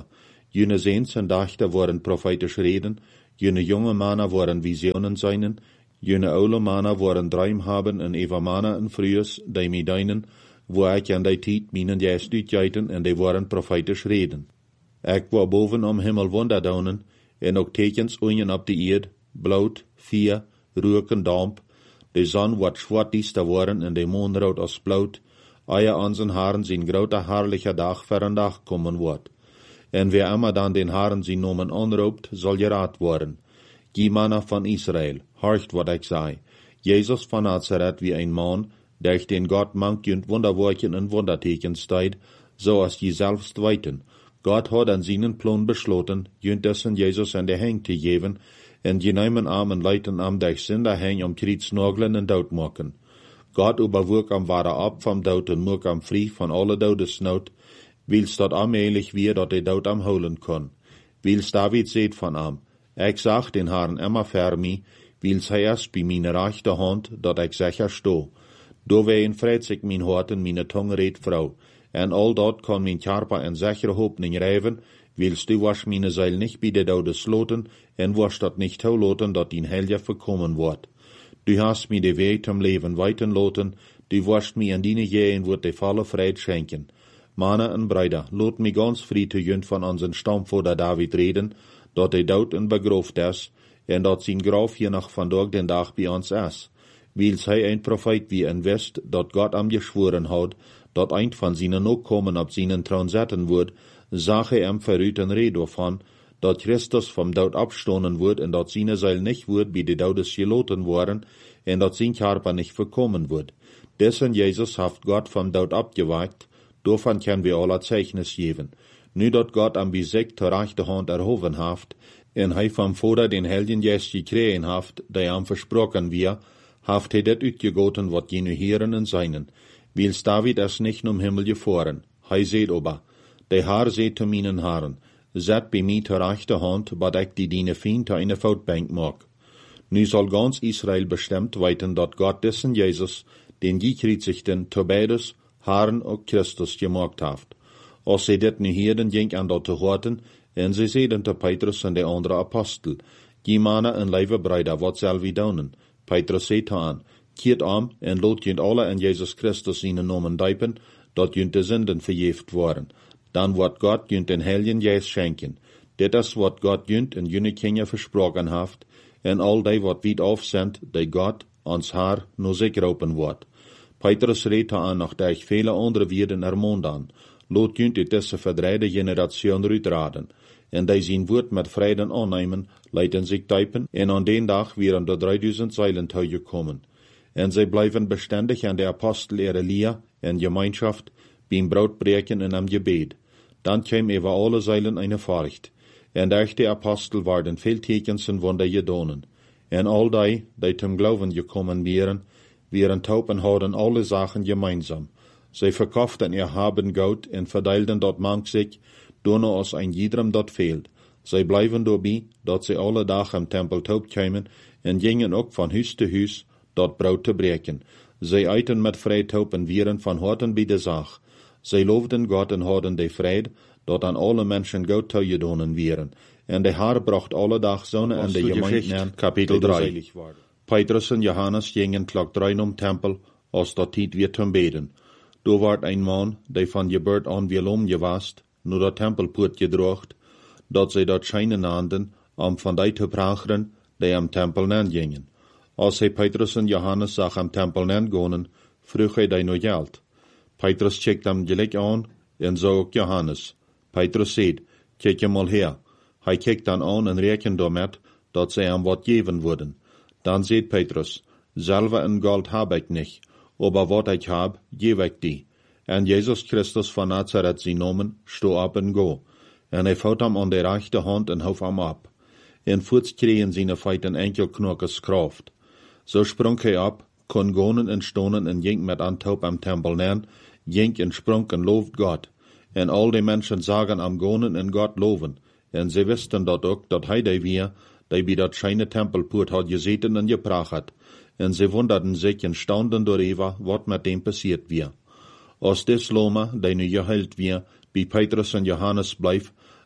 Jene Seens en Dachter waren prophetisch reden, jene junge Männer waren Visionen seinen, jene oude Männer waren Dreim haben en eva Männer en frühes, die mi deinen, wo ich an die Tijd minen juist uitgeiten en die waren prophetisch reden. Ik war boven om Himmel wonderdaunen, en ook tekens unjen op de eerd, bloed, vier, rook en damp, de zon wat zwart diester waren en de maan rood als bloed, eie aan zijn haren zijn grote herrliche dag voor een dag komen wordt. En wie immer dan den Herren zijn nomen aanroept, zal geraad worden. Die Männer van Israël, horcht wat ik zei. Jezus van Nazareth wie een man, durch den Gott manchend Wunderworken en Wundertekens deed, zoals je selbst weten. Gott hat an seinen Plan besloten, jündessen Jesus an der Heng te geven, en die nemen armen Leuten am durch Sünder Heng om kriets nagelen en dood maken. Gott überwog am ware ab vom Dood en moek am vrij van alle dodesnood, wils dat allmählich wie dat de dood am holen kon. Wils David seht van am, ik zag den Herrn immer ver mi, wils hij erst bij mijn rechte hand, dat ik sicher sto. Doorwegen vreet ik mijn hart en mijn tong reed vrouw, en al dat kan mijn Körper en sichere Hoffnung reiven, wils du was meine Seil nicht bij de dode sloten, en was dat nicht toelaten, dat die Helge verkommen wordt. Du hast mir de Weg zum Leben weiten loten, du wirst mir in dine Jähen wird de volle Freiheit schenken. Männer en Brüder, lot mi ganz vrij te jünd van unseren Stammvater David reden, dat hij dood en begrooft is, en dat zijn graf hier nog vandaag den dag bij ons is. Wils hij een profeet wie en wist, dat God am geschworen had, dat eind van zijn Nachkommen op zijn troon zetten wordt, zag hij hem vooruit een rede van, dat Christus vom dood abstonen wordt en dat zijn Seil nicht wordt bij de doodes geloten worden, en dat zijn Körper nicht verkommen wordt. Dessen Jesus haft God vom dood abgewagt, daarvan können wir alle Zeichnis geven. Nu dat God am Besieg ter rechte Hand erhoven haft, en hij vom Vader den Heiligen Geist gekregen haft, die am versprochen wir, haft hij dat uitgegoten wat jene Heeren en seinen. Wils David es nicht um Himmel gefahren. Hij seht aber, de Herr seht zu meinen Haaren, zet bij mij ter rechte Hand, bad ik die dine Feind te eine Voetbank mag. Nu zal ganz Israel bestimmt weten dat God dessen Jesus, den gekreuzigten, te beides, Herren und Christus gemacht haft. Als sie dit nu hierden ging an dat te horen, en sie zeiden te Petrus en de andere apostel, die Männer en lieve Brüder, wat zal we doen? Petrus zei aan, keert om en laat junt alle in Jesus Christus in Namen deupen, dat junt de Sünden vergeeft worden. Dan wordt God junt den Heiligen Geist schenken. Dit is wat God junt in jene Kinder versprochen haft, en al die wat wiet afzendt, die God, ons Haar, no zich roepen wordt. Petrus reed aan nog durch vele andere Weerden ermond aan. Laat junt uit deze verdreide generatie uitraden. En die zijn woord met vreden aannemen, leiden zich typen, en aan den dag wären de 3000 Zeilen gekommen. En zij blijven bestendig aan de Apostel Leer en Gemeinschaft, beim Brotbreken en am Gebet. Dan kwam über alle Zeilen eine Furcht. En durch die Apostel waren veel tekens en Wunder gedonen. En al die zum Glauben gekommen wären taub en hadden alle Sachen gemeinsam. Sie verkauften ihr Haben Geld en verdeilten dort manch sich, nur als ein jedem dort fehlt. Sie bleiben dabei, dat sie alle Tage im Tempel taub kämen en gingen ook van Huis te Huis, dort Brot te breken. Sie eiten met vrij taub en wieren van harten bij de Sach. Sie loofden Gott en hadden de Fried, dat an alle Menschen Gott toegedonen wären. En de Herr bracht alle Dag Sonne en de Gemeinde Kapitel 3. Petrus en Johannes gingen klok 3 om Tempel, als dat tijd weer te beden. Daar werd een man, die van Geburt aan wielom gewast, naar de Tempelpoort gedrocht, dat zij dat schijnen naanden, om van die te pracheren, die am Tempel nen gingen. Als hij Petrus en Johannes zag am Tempel nen gonen, vroeg hij die nog geld. Petrus kijkt hem gelijk aan, en zo ook Johannes. Petrus zei, kijk je mal her. Hij kijkt dan aan en rekent daarmet, dat zij hem wat geven worden. Dan zei Petrus, selber en Gold heb ik niet, aber wat ik heb, geef ik die. En Jesus Christus van Nazareth zijn nomen, sto op en go. En hij vouwt hem aan de rechte hand en hoef hem op. En voets kregen zijn feiten enkel knokkes kraft. Zo sprong hij op, kon gonen en stonen en ging met antaup am Tempel nen, ging en sprong en looft God. En al die Menschen zagen am gonen en God loven. En ze wisten dat ook, dat hij die weer, die bij dat scheine Tempelpoort had gezeten en gepracht had. En ze wunderden zich en staunden doorheen wat met dem passiert weer. Als des Loma, die nu geheilt weer, bij Petrus en Johannes bleef,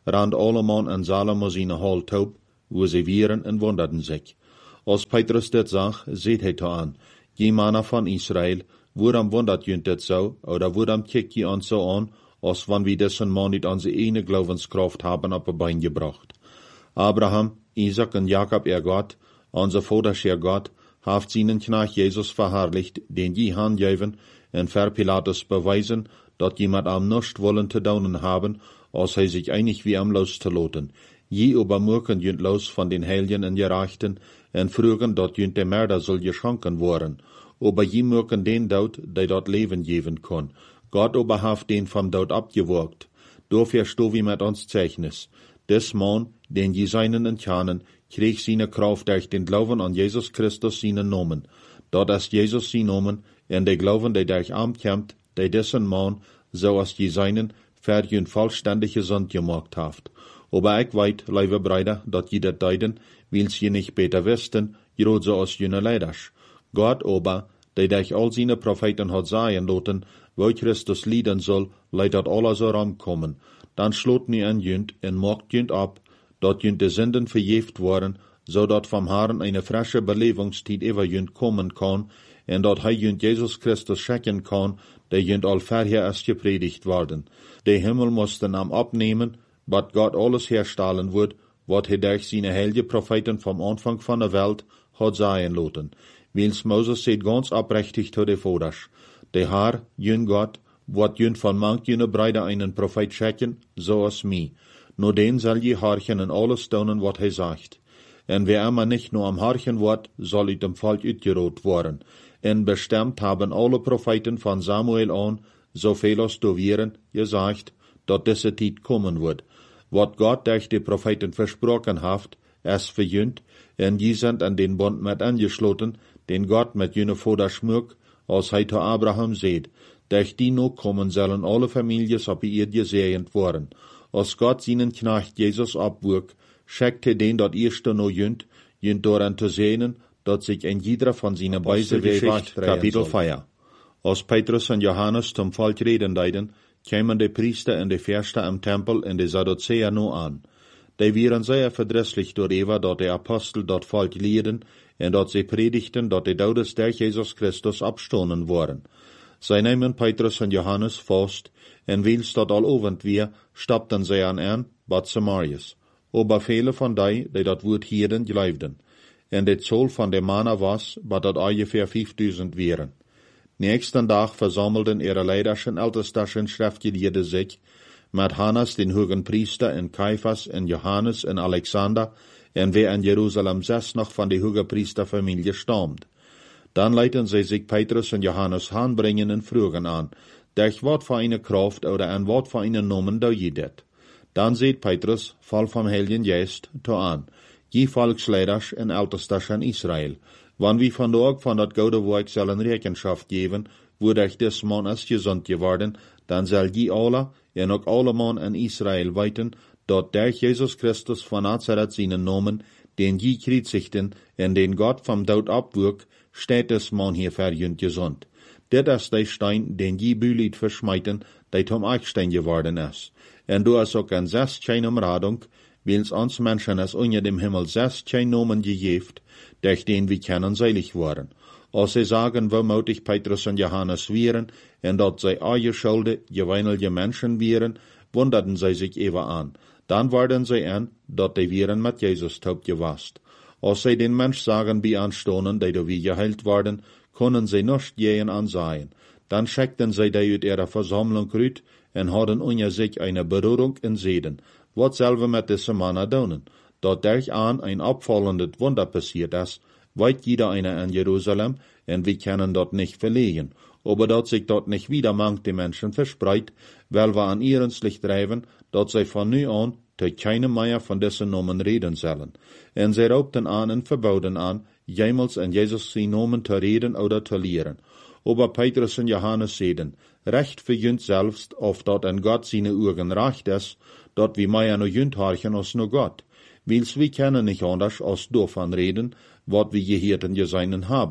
rand alleman en Salomo seine Hall taub, wo sie wieren en wunderten sich. Als Petrus dit zag, seht hij to aan, die Männer von Israel, waarom wundert jünt dit so, oder waarom kijkt je ons so an, als wann wir dessen Mann nicht an sie eine Glaubenskraft haben auf ein Bein gebracht. Abraham, Isaac und Jakob, Gott, unser Vater, Gott, haft seinen Knecht Jesus verherrlicht, den je handgeven, en ver Pilatus beweisen, dat jemand am nicht wollen te daunen haben, als hij sich einig wie am loszulaten. Je übermurken jünt los von den Heiligen en Gerechten, en frugen, dat jünt der Mörder soll geschonken worden. Aber je murken den Dood, der dort Leben geben kann. Gott aber haft den vom Dood abgewürgt. Dafür sto wie mit uns Zeichnis. Des Mann, den je seinen entkernen, krieg seine Kraft durch den Glauben an Jesus Christus seinen Namen. Dort ist Jesus sein Namen, en der Glauben, der durch ankämmt, der dessen Mann, so als je seinen, für jün vollständige Sund gemacht haft. Aber ich weit, liebe Brüder, dat je dat deiden, wils je nicht besser wüssten, gerade so als jüne Leiders. Gott aber, der durch all seine Propheten hat sagen lassen, wo Christus lieden soll, leidet alles so rankommen. Dann schloten ihr an jünt en macht jünt ab, dat jünt de Sünden verjeft worden, so dat vom Herrn eine frische Belebungszeit über jünt kommen kann, en dat hij jünt Jesus Christus schicken kann, der jünt all vorher erst gepredigt worden. Der Himmel musste am abnehmen, wat Gott alles herstellen wird, wat hij durch seine heilige Propheten vom Anfang von der Welt hat sagen lassen. Wils Moses seht ganz abrechtig zu de Voders. Der Herr, jün Gott, wat jün von manch jüne Breide einen Prophet schicken, so as mi. Nur den soll je harchen en alles tun, wat hij sagt. En wer immer nicht nur am harchen wird, soll it dem Volk utgerot worden. En bestimmt haben alle Propheten von Samuel an, so viel als du wieren, gesagt, dat diese Zeit kommen wird. Wat Gott durch die Propheten versprochen haft, es verjünt, en die sind an den Bund mit angeschlossen, den Gott mit jene Vater schmück, als hij zu Abraham seht. Durch die noch kommen sollen alle Families auf ihr gesegnet worden. Als Gott seinen Knecht Jesus abwürg, schickte den dort erste noch jünt daran zu sehen, dat sich ein jeder von seinen Beise wegwacht. Kapitel 4. Als Petrus und Johannes zum Volk reden deiden, kämen die Priester und die Fürsten im Tempel in die Sadduzäer nur an. Die wären sehr verdrießlich darüber, dat die Apostel dort Volk lehrten, und dat sie predigten, dat die Todes durch Jesus Christus abstonnen waren. Sie nehmen Petrus und Johannes fast, und wils dat all ovend wir, stoppten sie an Bad Samarias. Aber viele von die dat Wort hielden, glaubten. Und die Zahl von den Männern was, dat ungefähr 5000 wären. Nächsten Tag versammelten ihre leiderschen ältesten Schriftgelehrte sich, mit Hannas, den hohen Priester, en Kaiphas, en Johannes, en Alexander, en wer in Jerusalem selbst noch von der hohen Priesterfamilie stammt. Dann leiten sie sich Petrus und Johannes anbringen und fragen an, durch wat für eine Kraft oder an wat für einen Namen da je det. Dann sieht Petrus, voll vom Heiligen Geist, to an, je Volksleiders en Ältestes in Israel, wann wir von dort von dat gode Werk sollen Rechenschaft geben, wodurch des Mann ist gesund geworden, dann soll je alle, en auch alle Mann in Israel weiten, dat durch Jesus Christus von Nazareth seinen Namen, den je kriegsichten, en den Gott vom Tod abwürg, steht des Mann hier verjünt gesund. Dit ist der Stein, den je Bühlied verschmeiten, der zum Eichstein geworden ist. En du hast auch ein keine Umradung, wils uns Menschen es unter dem Himmel keine Namen gegeben, durch den wir kennen selig waren. Als sie sagen, wo mutig Petrus und Johannes wären, en dat sie eingeschulde, gewöhnliche Menschen wären, wunderten sie sich eben an. Dann waren sie an, dat die wären mit Jesus taub gewasst. Als sie den Mensch sagen, wie anstonen, die da wie geheilt waren, können sie nicht gehen ansehen. Dann schickten sie die uit ihrer Versammlung rüt en hadden unter sich eine Berührung in Seden. Wat selber mit diesen Männern tun? Dat durch an ein abfallendes Wunder passiert ist, weit jeder einer in Jerusalem, und wir können dort nicht verlegen. Aber dat sich dort nicht wieder manche Menschen verspreit, weil wir an ihrens Licht treiben, dat sie von nu an zu keinem mehr von diesen Namen reden sollen. Und sie raubten an und verbauten an, jemals in Jesus sein Namen zu reden oder zu lehren. Aber Petrus und Johannes sehen, recht für jünd selbst, auf dat an Gott seine Augen recht ist, dat wir mehr no jünd harchen als no Gott. Wils wir können nicht anders als davon reden, wat wir gehörten gesehen haben.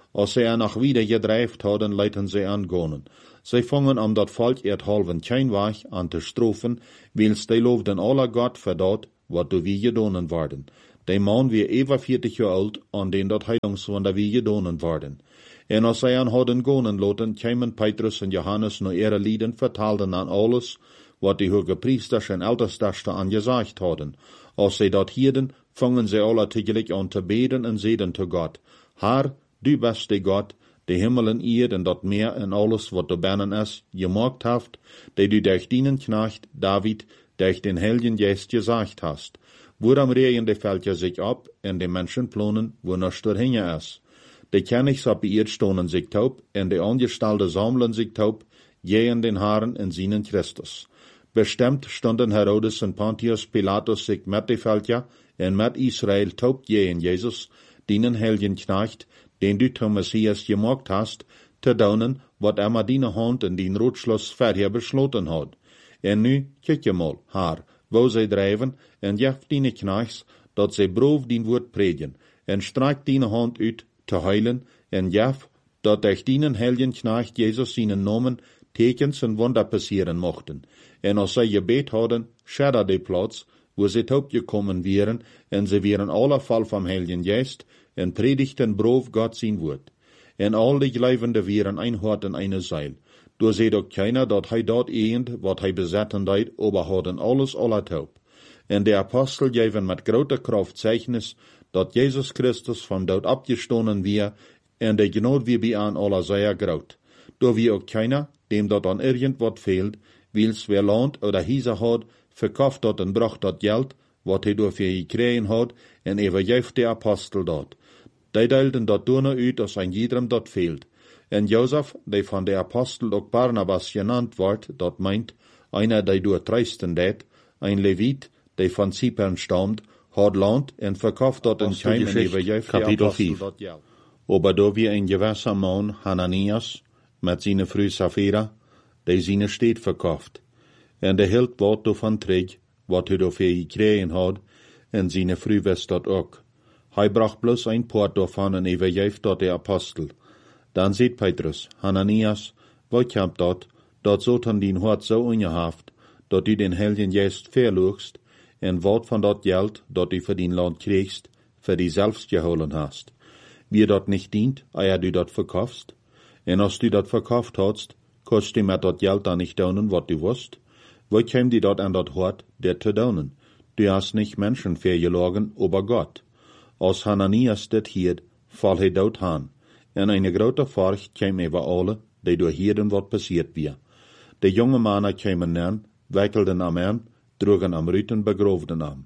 Als sie nach wieder gedreift hadden, leiten sie angonen. Sie fangen am dat Volk halven Keinweg an te strofen, wils die loofden alle Gott voor dat, wat door wie gedonen worden. Die man wie over 40 jaar oud, an den dat heilingswonder wie gedonen worden. En als zij aan hadden gonen loten, kwamen Petrus en Johannes naar ihre lieden, vertaalden aan alles, wat die hoge priesters en ältestesten angezegd hadden. Als zij dat hielden, fangen zij alle tegelijk aan te beden en zeiden te God, Herr, du bist de God, de Himmel en Erde en dat meer en alles wat er binnen is, gemaakt heeft, die du durch dienen Knecht David, durch den Heiligen Geist gezegd hast. Waarom regen de Völker sich ab en de Menschen planen, wo noch doorheen is? De Kenigs op de eerd stonen zich taub, en de Angestellten sammeln sich taub, jehen den Herren en zienen Christus. Bestimmt stonden Herodes en Pontius Pilatus sich met de Völker en met Israel taub jehen Jesus, dienen Heiligen Knecht, den du zum Messias gemaakt hast, te doen wat met die hand en die Rotschluss verher besloten had. En nu, kijk je mal, Herr, wo zij drijven, en jef die knechts, dat zij brood dien woord predigen, en strekt die hand uit, te heilen, en jef, dat durch dienen Heiligen Knecht Jesus seinen Namen tekens en wunder passieren mochten. En als zij gebet hadden, schedder de plaats, wo zij taub gekommen wären, en ze wären alle voll vom Heiligen Geist, en predigten brood Gott sein Wort. En al die Gleivende wären ein Hort en eine Seil. Door zei ook keiner dat hij dat eend, wat hij bezetten deed, aber hadden alles alle taub. En de Apostel geven met grote kracht zeichnis, dat Jezus Christus van dood abgestonen weer, en de genood weer bij aan alle zeer groot. Door wie ook keiner, dem dat an irgendwat fehlt, wils wer land oder hiese had, verkauft dat en bracht dat geld, wat hij door für gekregen had, en overgeeft de Apostel dat. Die deelden dat door uit, als een jedem dat fehlt. En Josef, die van de Apostel ook Barnabas genannt wordt, dat meint, einer die door treisten deed, een Levit, die van Cypern stammt, had land en verkauft dat in Keim en overgeeft de Apostel dat geld. Aber da wir ein gewisser Mann, Hananias, mit seiner Frau Sapphira, die seine Stadt verkauft. En de hield wat davon trägt, wat hij dafür gekregen had, en seine Frau wist dat ook. Hij bracht bloß ein Port davon en overgeeft dat de Apostel. Dan zegt Petrus, Hananias, wat komt dat zotan dien hart zo ongehaft, dat u den Heiligen Geest verloogst, en wat van dat geld, dat u voor dien land kreegst, voor die zelfs geholen hast. Wie dat nicht dient, eer du dat verkaufst, en als du dat verkauft hast, kost du met dat geld dan nicht donen, wat du wust, wat käm die dat an dat hart, der te donen? Du hast nicht Menschen vergelogen, aber Gott. Als Hananias dit hiert, val hij dood aan, en eine grote Furcht käm über alle, die door hierden wat passiert weer. De jonge mannen kämen nen, wickelden am Arm, droegen am Rüten begroofden am.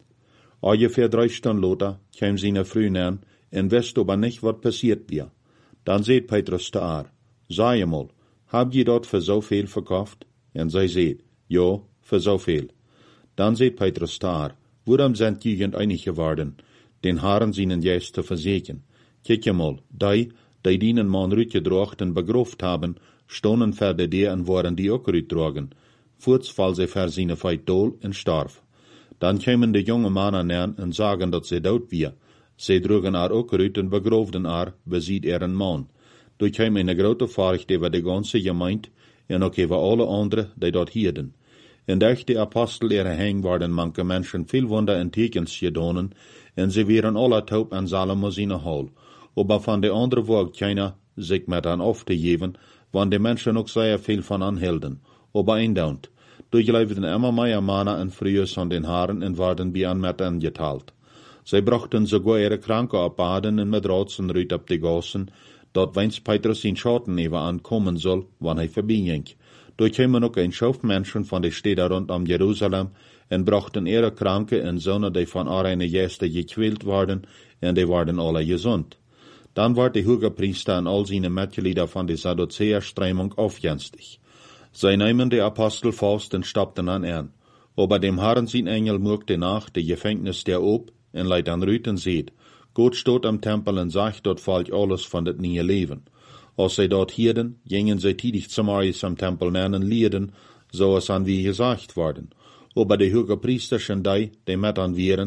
Ungefähr 3 Stunden later käm seine Frau nen, en wist aber nicht, wat passiert weer. Dan seht Petrus te haar, sei mal, hab je dat für so viel verkauft? En zij seht, ja, für so viel. Dan seht Petrus te haar, waarom sind jugend einig geworden, den Herren seinen Geist te verseken? Kijk mal, die dienen man rütgedrocht en begroft haben, stonden verder die en waren die ook rütdrogen. Voorts val ze ver seine feit dol en starf. Dan kwamen de jonge mannen nen en zagen dat ze dood wie. Ze droegen haar ook rüt en begroofden haar, beziet een man. Door kwam een grote furcht over de ganze gemeente en ook over alle anderen die dat hielden. En durch de Apostel ihre hang worden manche Menschen veel wunder en tekens gedonen, en ze waren alle taub en Salomo seine hol. Aber van de andere wog keiner zich met aan af te geven, want de Menschen ook zeer veel van aanhielden. Aber eindaunt, durchleefden immer mehr Männer en vrouwen aan den Haaren en werden bij aan met hen geteilt. Zij brachten sogar ihre Kranke op baden en met roodsen ruit op de gassen, dat wens Petrus in Schatten even aankomen zal, wanneer hij voorbij ging. Door kwamen ook een schof mensen van de steden rondom Jeruzalem en brachten ihre Kranke en zonen die van arene Gäste gekwält waren, en die waren alle gezond. Dan werd de hoge priester en al zijn Mitglieder van de Sadduzäer-Strömung aufgenstig. Zij nahmen de Apostel vast en stapten aan an. Aber dem Herrn sein Engel murkte nach, de Gefängnis der op, en leidt aan Rüten seht. Gott steht am Tempel en sagt, dort fällt alles von det nieuwe Leben. Als zij dort hierden, gingen zij tidig zum Marius am Tempel nennen lieden, so es an wie gesagt worden. Aber de hoge priesters en die met an wären,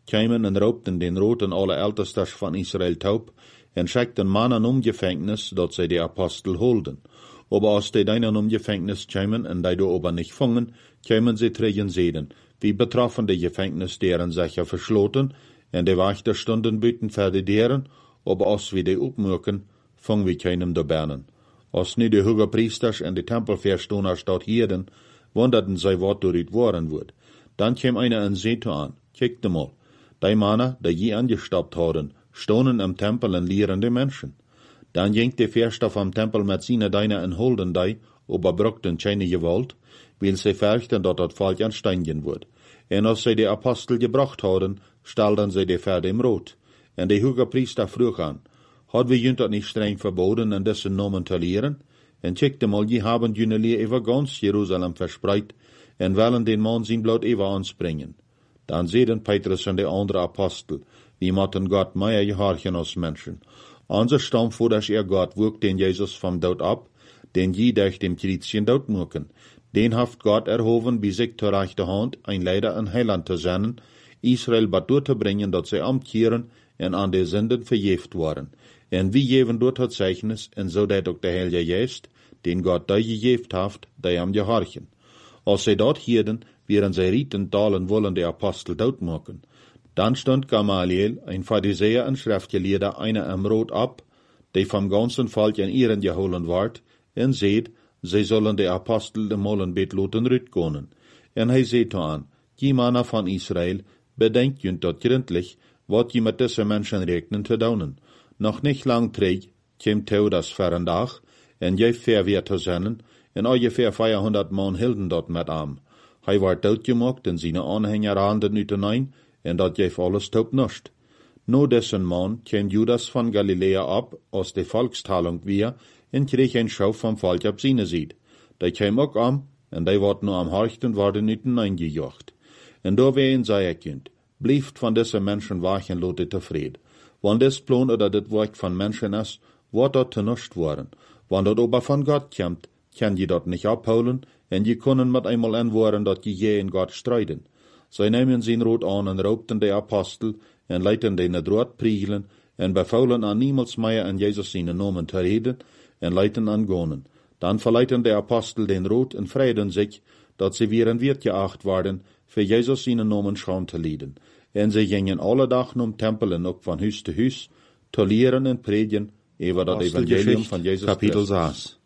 kämen en raupten den roten alle Ältestas van Israel taub, en schickten mannen om Gefängnis, dat zij de Apostel holden. Aber als die deinen om Gefängnis kämen en die do aber nicht fangen, kämen sie trägen Seden, wie betroffen de Gefängnis deren Sache verschloten, en de Wächter stunden büten für deren, aber als wir die opmerken, fangen wir keinem da bernen. Als nu de hoge priesters en de tempelverstoners dort hierden, wonderten zij wat door het worden wordt. Dan kwam einer en zei toe aan, kijk de mal, die mannen, die je angestappt hadden, stonen im Tempel en lehrende Menschen. Dan ging de Verster vom Tempel met zijn deine en holden die, aber brockten keine Gewalt, weil sie fürchten, dat dat Volk ansteigen wird. En als sie de Apostel gebracht hadden, stelden sie de Pferde im Rot. En de hoge priester vroeg aan, had we junt dat niet streng verboden, en dessen Namen te leren? En checkte mal, je haben jene Leer über ganz Jerusalem verspreit, en willen den Mann zijn bloed even aanspringen. Dan zeiden Petrus en de andere Apostel, wie mochten Gott mehr gehorchen als Menschen. Onze stam voor dat Gott wirkt den Jesus vom Dood ab, den je durch dem Kreuzchen Dood maken. Den haft Gott erhoven, bij zich ter rechte hand, ein Leider en Heiland te zenden, Israel bad door te brengen, dat zij omkeren en aan de Sünden vergeeft worden. En wie geven door het Zeichnis, en zo dat ook de Heilige Geest, den Gott die gegeven haft, die am gehorchen. Als zij dat hierden, wären zij rieten talen wollen de Apostel doodmaken. Dan stond Gamaliel, ein Pharisäer en Schriftgelehrter, einer am Rot ab, die vom ganzen Volk in ihren geholen ward, en seht, zij zullen de Apostel de Molenbeet loten rütkonen. En hij zei toe aan, die Männer van Israel, bedenkt junt dat gründlich, wat je met deze mensen rekenen te doen. Nog niet lang terug, kwam Teudas voor dag, en jij verweer te zenden, en ongeveer 400 man hielden dat met hem. Hij werd doodgemaakt en zijn aanhanger handen uitenein, en dat geef alles tot nust. No dessen man kwam Judas van Galilea ab, als de volkstalung weer, en kreeg een schouw van volk op zijn ziet. Die kwam ook aan, en die wordt nu am Horchten worden uitenein gejocht. En door ween zei ik kunt, blijft van deze mensen wachen lote tevreden. Want des plan oder dit werk van mensen is, wordt dat te nust worden. Want dat ober van God komt, kan je dat niet abholen, en je kunnen met eenmaal aanwoorden dat je in God strijden. Zij nemen zijn rood aan en roopten de Apostel, en leiten den het rood priegelen, en bevouwen aan niemals meer in Jezus zijn namen te reden, en leiten aan gonen. Dan verleiten de Apostel den rood en vreden zich, dat ze weer een weert geacht worden, voor Jezus zijn namen schaam te leiden. En ze gingen alle dagen om Tempel en ook van huis te huis, te leren en predigen, over dat Evangelium van Jezus Kapitel 6.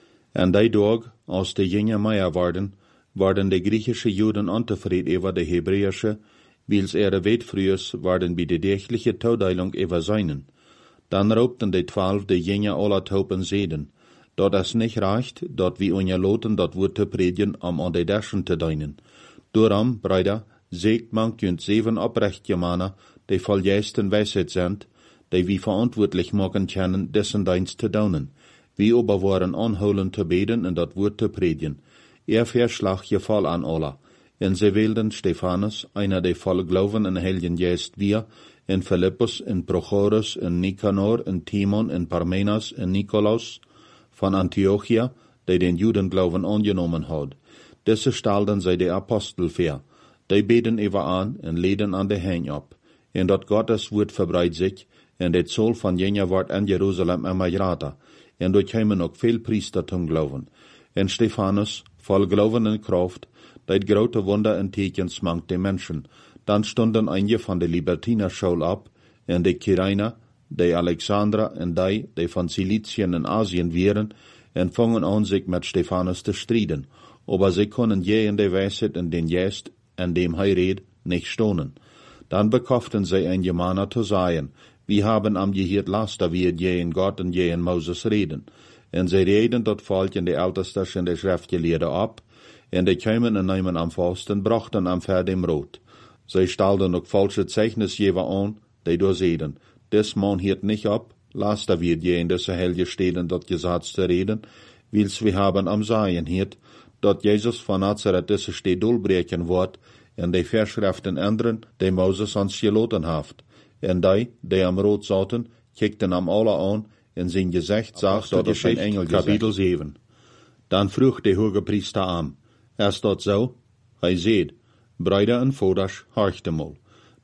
En die dag, als de gingen meer worden de Griechische Juden ontevreden over de Hebräische, wils ihre Wetfrühers waren bij de dergelijke toedeling over seinen. Dan roepten de 12 de gingen alle taupen zeden, dat es niet reicht, dat we ongeloten dat woord te predigen om aan de derschen te dienen. Daarom, Brüder, zegt man kunt 7 oprechte mannen, die vol juisten wijsheid zijn, die wie verantwoordelijk maken kunnen, dessen dienst te doen. Wie aber waren aanhouden te beden en dat woord te predigen. Verslag geval aan alle. En ze wilden Stephanus, einer der voll Glauben en Heiligen Geist wir, en Philippus, en Prochorus, en Nicanor, en Timon, en Parmenas, en Nikolaus, van Antiochia, die den Judenglauben angenommen had. Deze stelden zij de Apostel voor. Die beden even aan en leden aan de hang op. En dat Gottes woord verbreidt zich, en dit soll van jener wordt in Jeruzalem immer greater. En door kwamen ook veel priester zum Glauben. En Stephanus, voll Glauben en Kraft, dat grote Wunder en Tekens mangt de Menschen. Dan stonden einige van de Libertinerschule ab, en de Kyrene, de Alexandra en die van Ciliciën en Asien waren, en vangen aan zich met Stephanus te strijden. Aber sie konden je in de wijsheid en den Geest en dem hij reed nicht stonen. Dan bekoften zij einige Männer te zeggen, wir haben am gehiert laster wie je in Gott en je in Moses reden. En zij reden dat volk in de Ältesters en de Schriftgelehrten ab, en de kwamen en namen am Faust en brachten am Pferd im Rot. Zij stelden ook falsche Zeichnisgeber aan, die doorzeden, des man hiert nicht ab, laster wird je in deze heilige steden dat Gesetz te reden, wils wir haben am Sagen hiert, dat Jezus van Nazareth deze stad dolbreken wordt, en de Verschriften ändern, die Moses ons geloten haft. En die am Rot zaten, kijkten am alle aan, en zijn gezicht zag dat het een engel Kapitel 7. Dan vroeg de hoge priester aan, is dat zo? Hij zei, Brüder en vaders, horchte mal.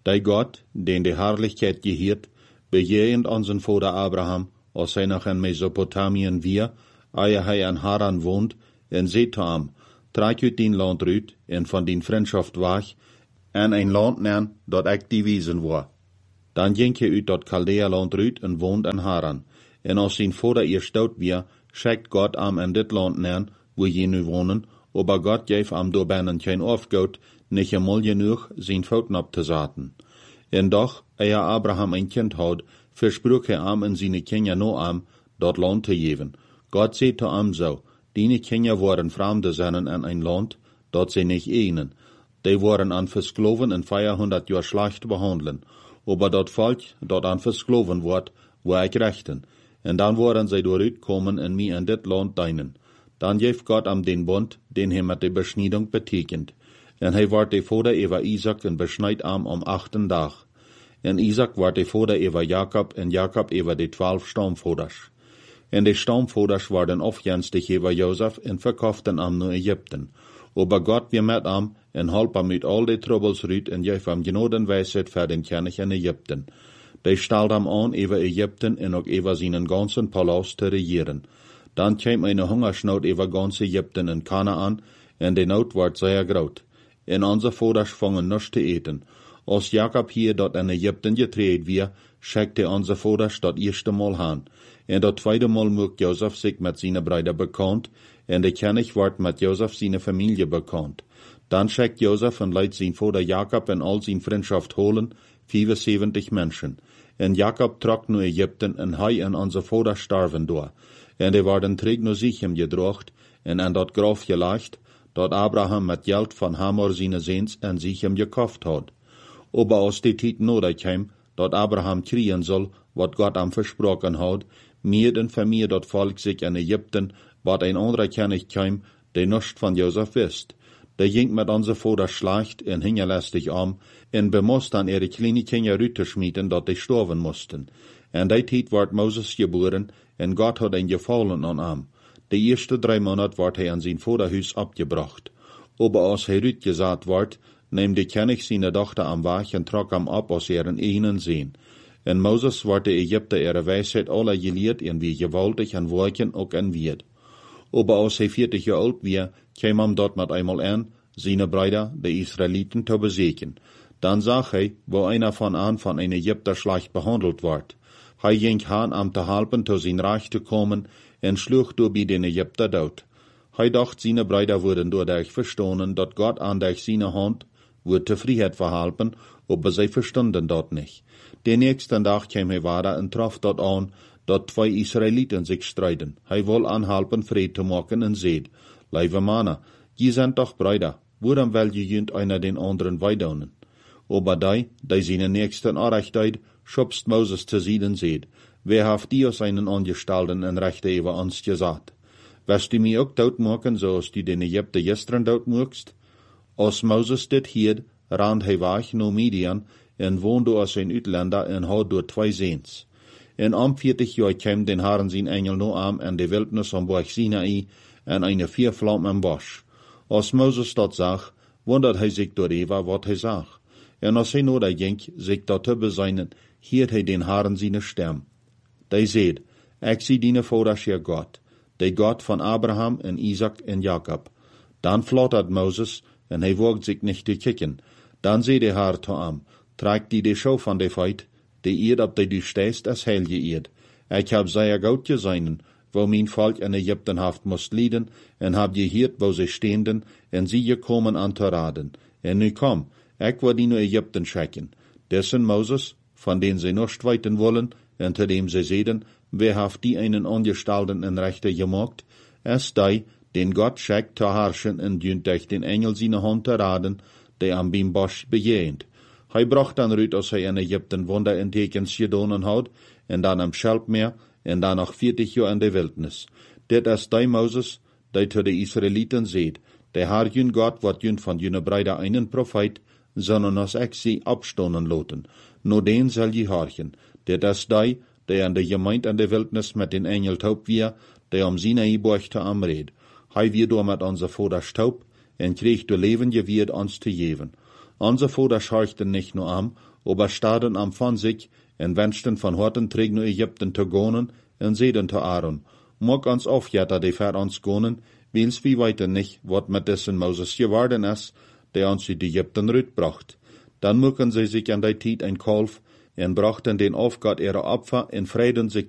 Der Gott, den die Herrlichkeit gehiert, bejehend unseren Vater Abraham, als hij noch in Mesopotamien wir, ehe hij in Haran wohnt, en seht ham, trek uit dien land uit, en van dien vriendschaft weg, en een land nemen, dat ik die wiesen war. Dan ging hij uit dat Chaldea-land uit en woont in Haran. En als zijn vader eerst dood weer, schickt God am in dit land nemen, wo je nu wonen, aber God geeft am door binnen geen afgoed, niet eenmaal genoeg zijn voeten op te zetten. En doch, ehe Abraham een kind had, versprach hij am en zijn kinderen no am, dat land te geven. God zei te am zo, die kinderen worden vreemde zinnen in een land, dat ze niet enen. Die worden aan versklaven en 400 jaar slecht behandelen. Aber dat volk dat aan versklaven wordt, wil ik rechten. En dan worden zij dooruit komen en mij in dit land dienen. Dan geeft God am den Bund, den hij met de besnijding betekent. En hij wordt de vader over Isaac en besnijdt am 8e dag. En Isaac wordt de vader over Jacob en Jacob over de 12 stamvaders. En de stamvaders worden afgenstig over Jozef en verkochten am naar Egypten. Aber God weer met am en halp am uit al de troubles uit en geeft am genoden wijsheid voor den König in Egypten. Die stelt am aan over Egypten en ook over zijn ganzen palast te regieren. Dan kwam een hongersnood over ganz Egypten en Kanaan en de nood wordt zeer groot. En onze vaders vangen niets te eten. Als Jacob hier dat in Egypten getreed weer, schickte onze vaders dat eerste Mal aan. En dat tweede Mal maakt Jozef zich met zijn bruiden bekend, en de König wordt met Jozef zijn familie bekend. Dan schickt Jozef en leidt zijn vader Jacob en al zijn vriendschaft holen, 75 mensen. En Jacob trok naar Egypten en hij en onze vader starven door. En die worden terug naar Sichem gedracht en aan dat graf gelegd, dat Abraham met geld van Hamor zijn zoons en Sichem gekocht had. Aber als die tijd nodig kwam, dat Abraham kriegen zal, wat God hem versproken had, meer en vermeer dat volk zich in Egypten, wat een andere König kwam, die niets van Jozef wist. Die ging met onze vader slecht en hingelastig om, en bemoest dan ihre kleine kinderen uit te schmieden, dat die sterven moesten. En die tijd werd Moses geboren, en God had een gevallen aan hem. De eerste 3 maanden wordt hij aan zijn vaderhuis opgebracht. Aber als hij uitgezet wordt, neemt de König zijn dochter am weg en trok hem op als een enen zien. En Moses wordt de Egypter ihre wijsheid alle geleerd en wie gewaltig en werken ook en wird. Aber als hij 40 jaar oud weer, kwam hem dort met eenmaal aan, zijn bruiden, de Israëlieten, te bezieken. Dan zag hij, wo einer van een Egypter slecht behandeld wordt. Hij ging aan om te helpen tot zijn recht te komen en sloeg door bij den Egypter dood. Hij dacht, zijn bruiden worden doordat verstonen, dat God aan de zijn hand wordt te vrijheid verhelpen, aber zij verstonden dat niet. De nächsten dag kwam hij weer en trof dat aan, dat 2 Israëlieten zich strijden. Hij wil aanhelpen vrede te maken en zeid, lieve mannen, je zijn toch bruiden, waarom wil je junt einer den anderen weidonen? Aber die zijn nächsten Arechtheid, schubst Moses te zien en zeid, wer heeft die als einen Angestalten en rechte over ons gezet? Wirst du mij ook doodmaken, zoals du den Egypter gestern doodmaakst? Als Moses dit hield, rand hij weg naar Midian en woonde als een uitlander en had door 2 zoons. En 40 jaar kwam den Herren zijn engel no am en de wildnis am Berg Sinai en eine 4 vlam am Bosch. Als Moses dat zag, wundert hij zich darüber, wat hij zag. En als hij nodig ging, zich dat te bezinnen, hield hij den Herren zijn stem. Die zeid, ik zie dine vaders je God, de God van Abraham en Isaac en Jacob. Dan flattert Moses, en hij wagt zich niet te kijken. Dan zei de Herr te hem, trek die de schau van de feit, de eerd op die du stehst, als heilige eerd. Ik heb zeer goed gezien, wo mijn volk in Egypten haft moest lijden, en heb gehoord, wo ze steenden, en zie je komen aan te raden. En nu kom, ik wil die naar Egypten schicken. Dessen Moses, van den ze nicht weten wollen, en te dem ze zeiden, wer heeft die einen Angestalten en Rechter gemacht, es die, den Gott schickt te herrschen en dient durch den Engel seine Hand te raden, die am Bimbosch bejehend. Hij bracht dan uit als hij in Egypten Wunder en tekens gedonen had, en dan am Schelpmeer, en dan nog 40 jaar in de wildnis. Dit is die Moses, die te de Israëlieten zeid, de Herr jun God wordt jun van june breide einen profeet, sondern als ik sie abstonen loten. No den zal je horchen. Dit is die aan de gemeente in de wildnis met den Engel taub weer, die om Sinai borg te amreed. Hij weer door met onze vaders taub, en kreeg de leven je weer ons te geven. Onze vaders horchten nicht nur am, aber staden am von sich, en wenschten van horten terug naar Ägypten te gonen, en zeiden te Aaron, mag ons afjatten die ver ons gonen, wils wie weten nicht, wat met dessen Moses geworden is, der ons uit Ägypten rütbracht. Dann mucken sie sich an der Tijd ein Kalf, en brachten den Aufgott ihrer Opfer, en freiden sich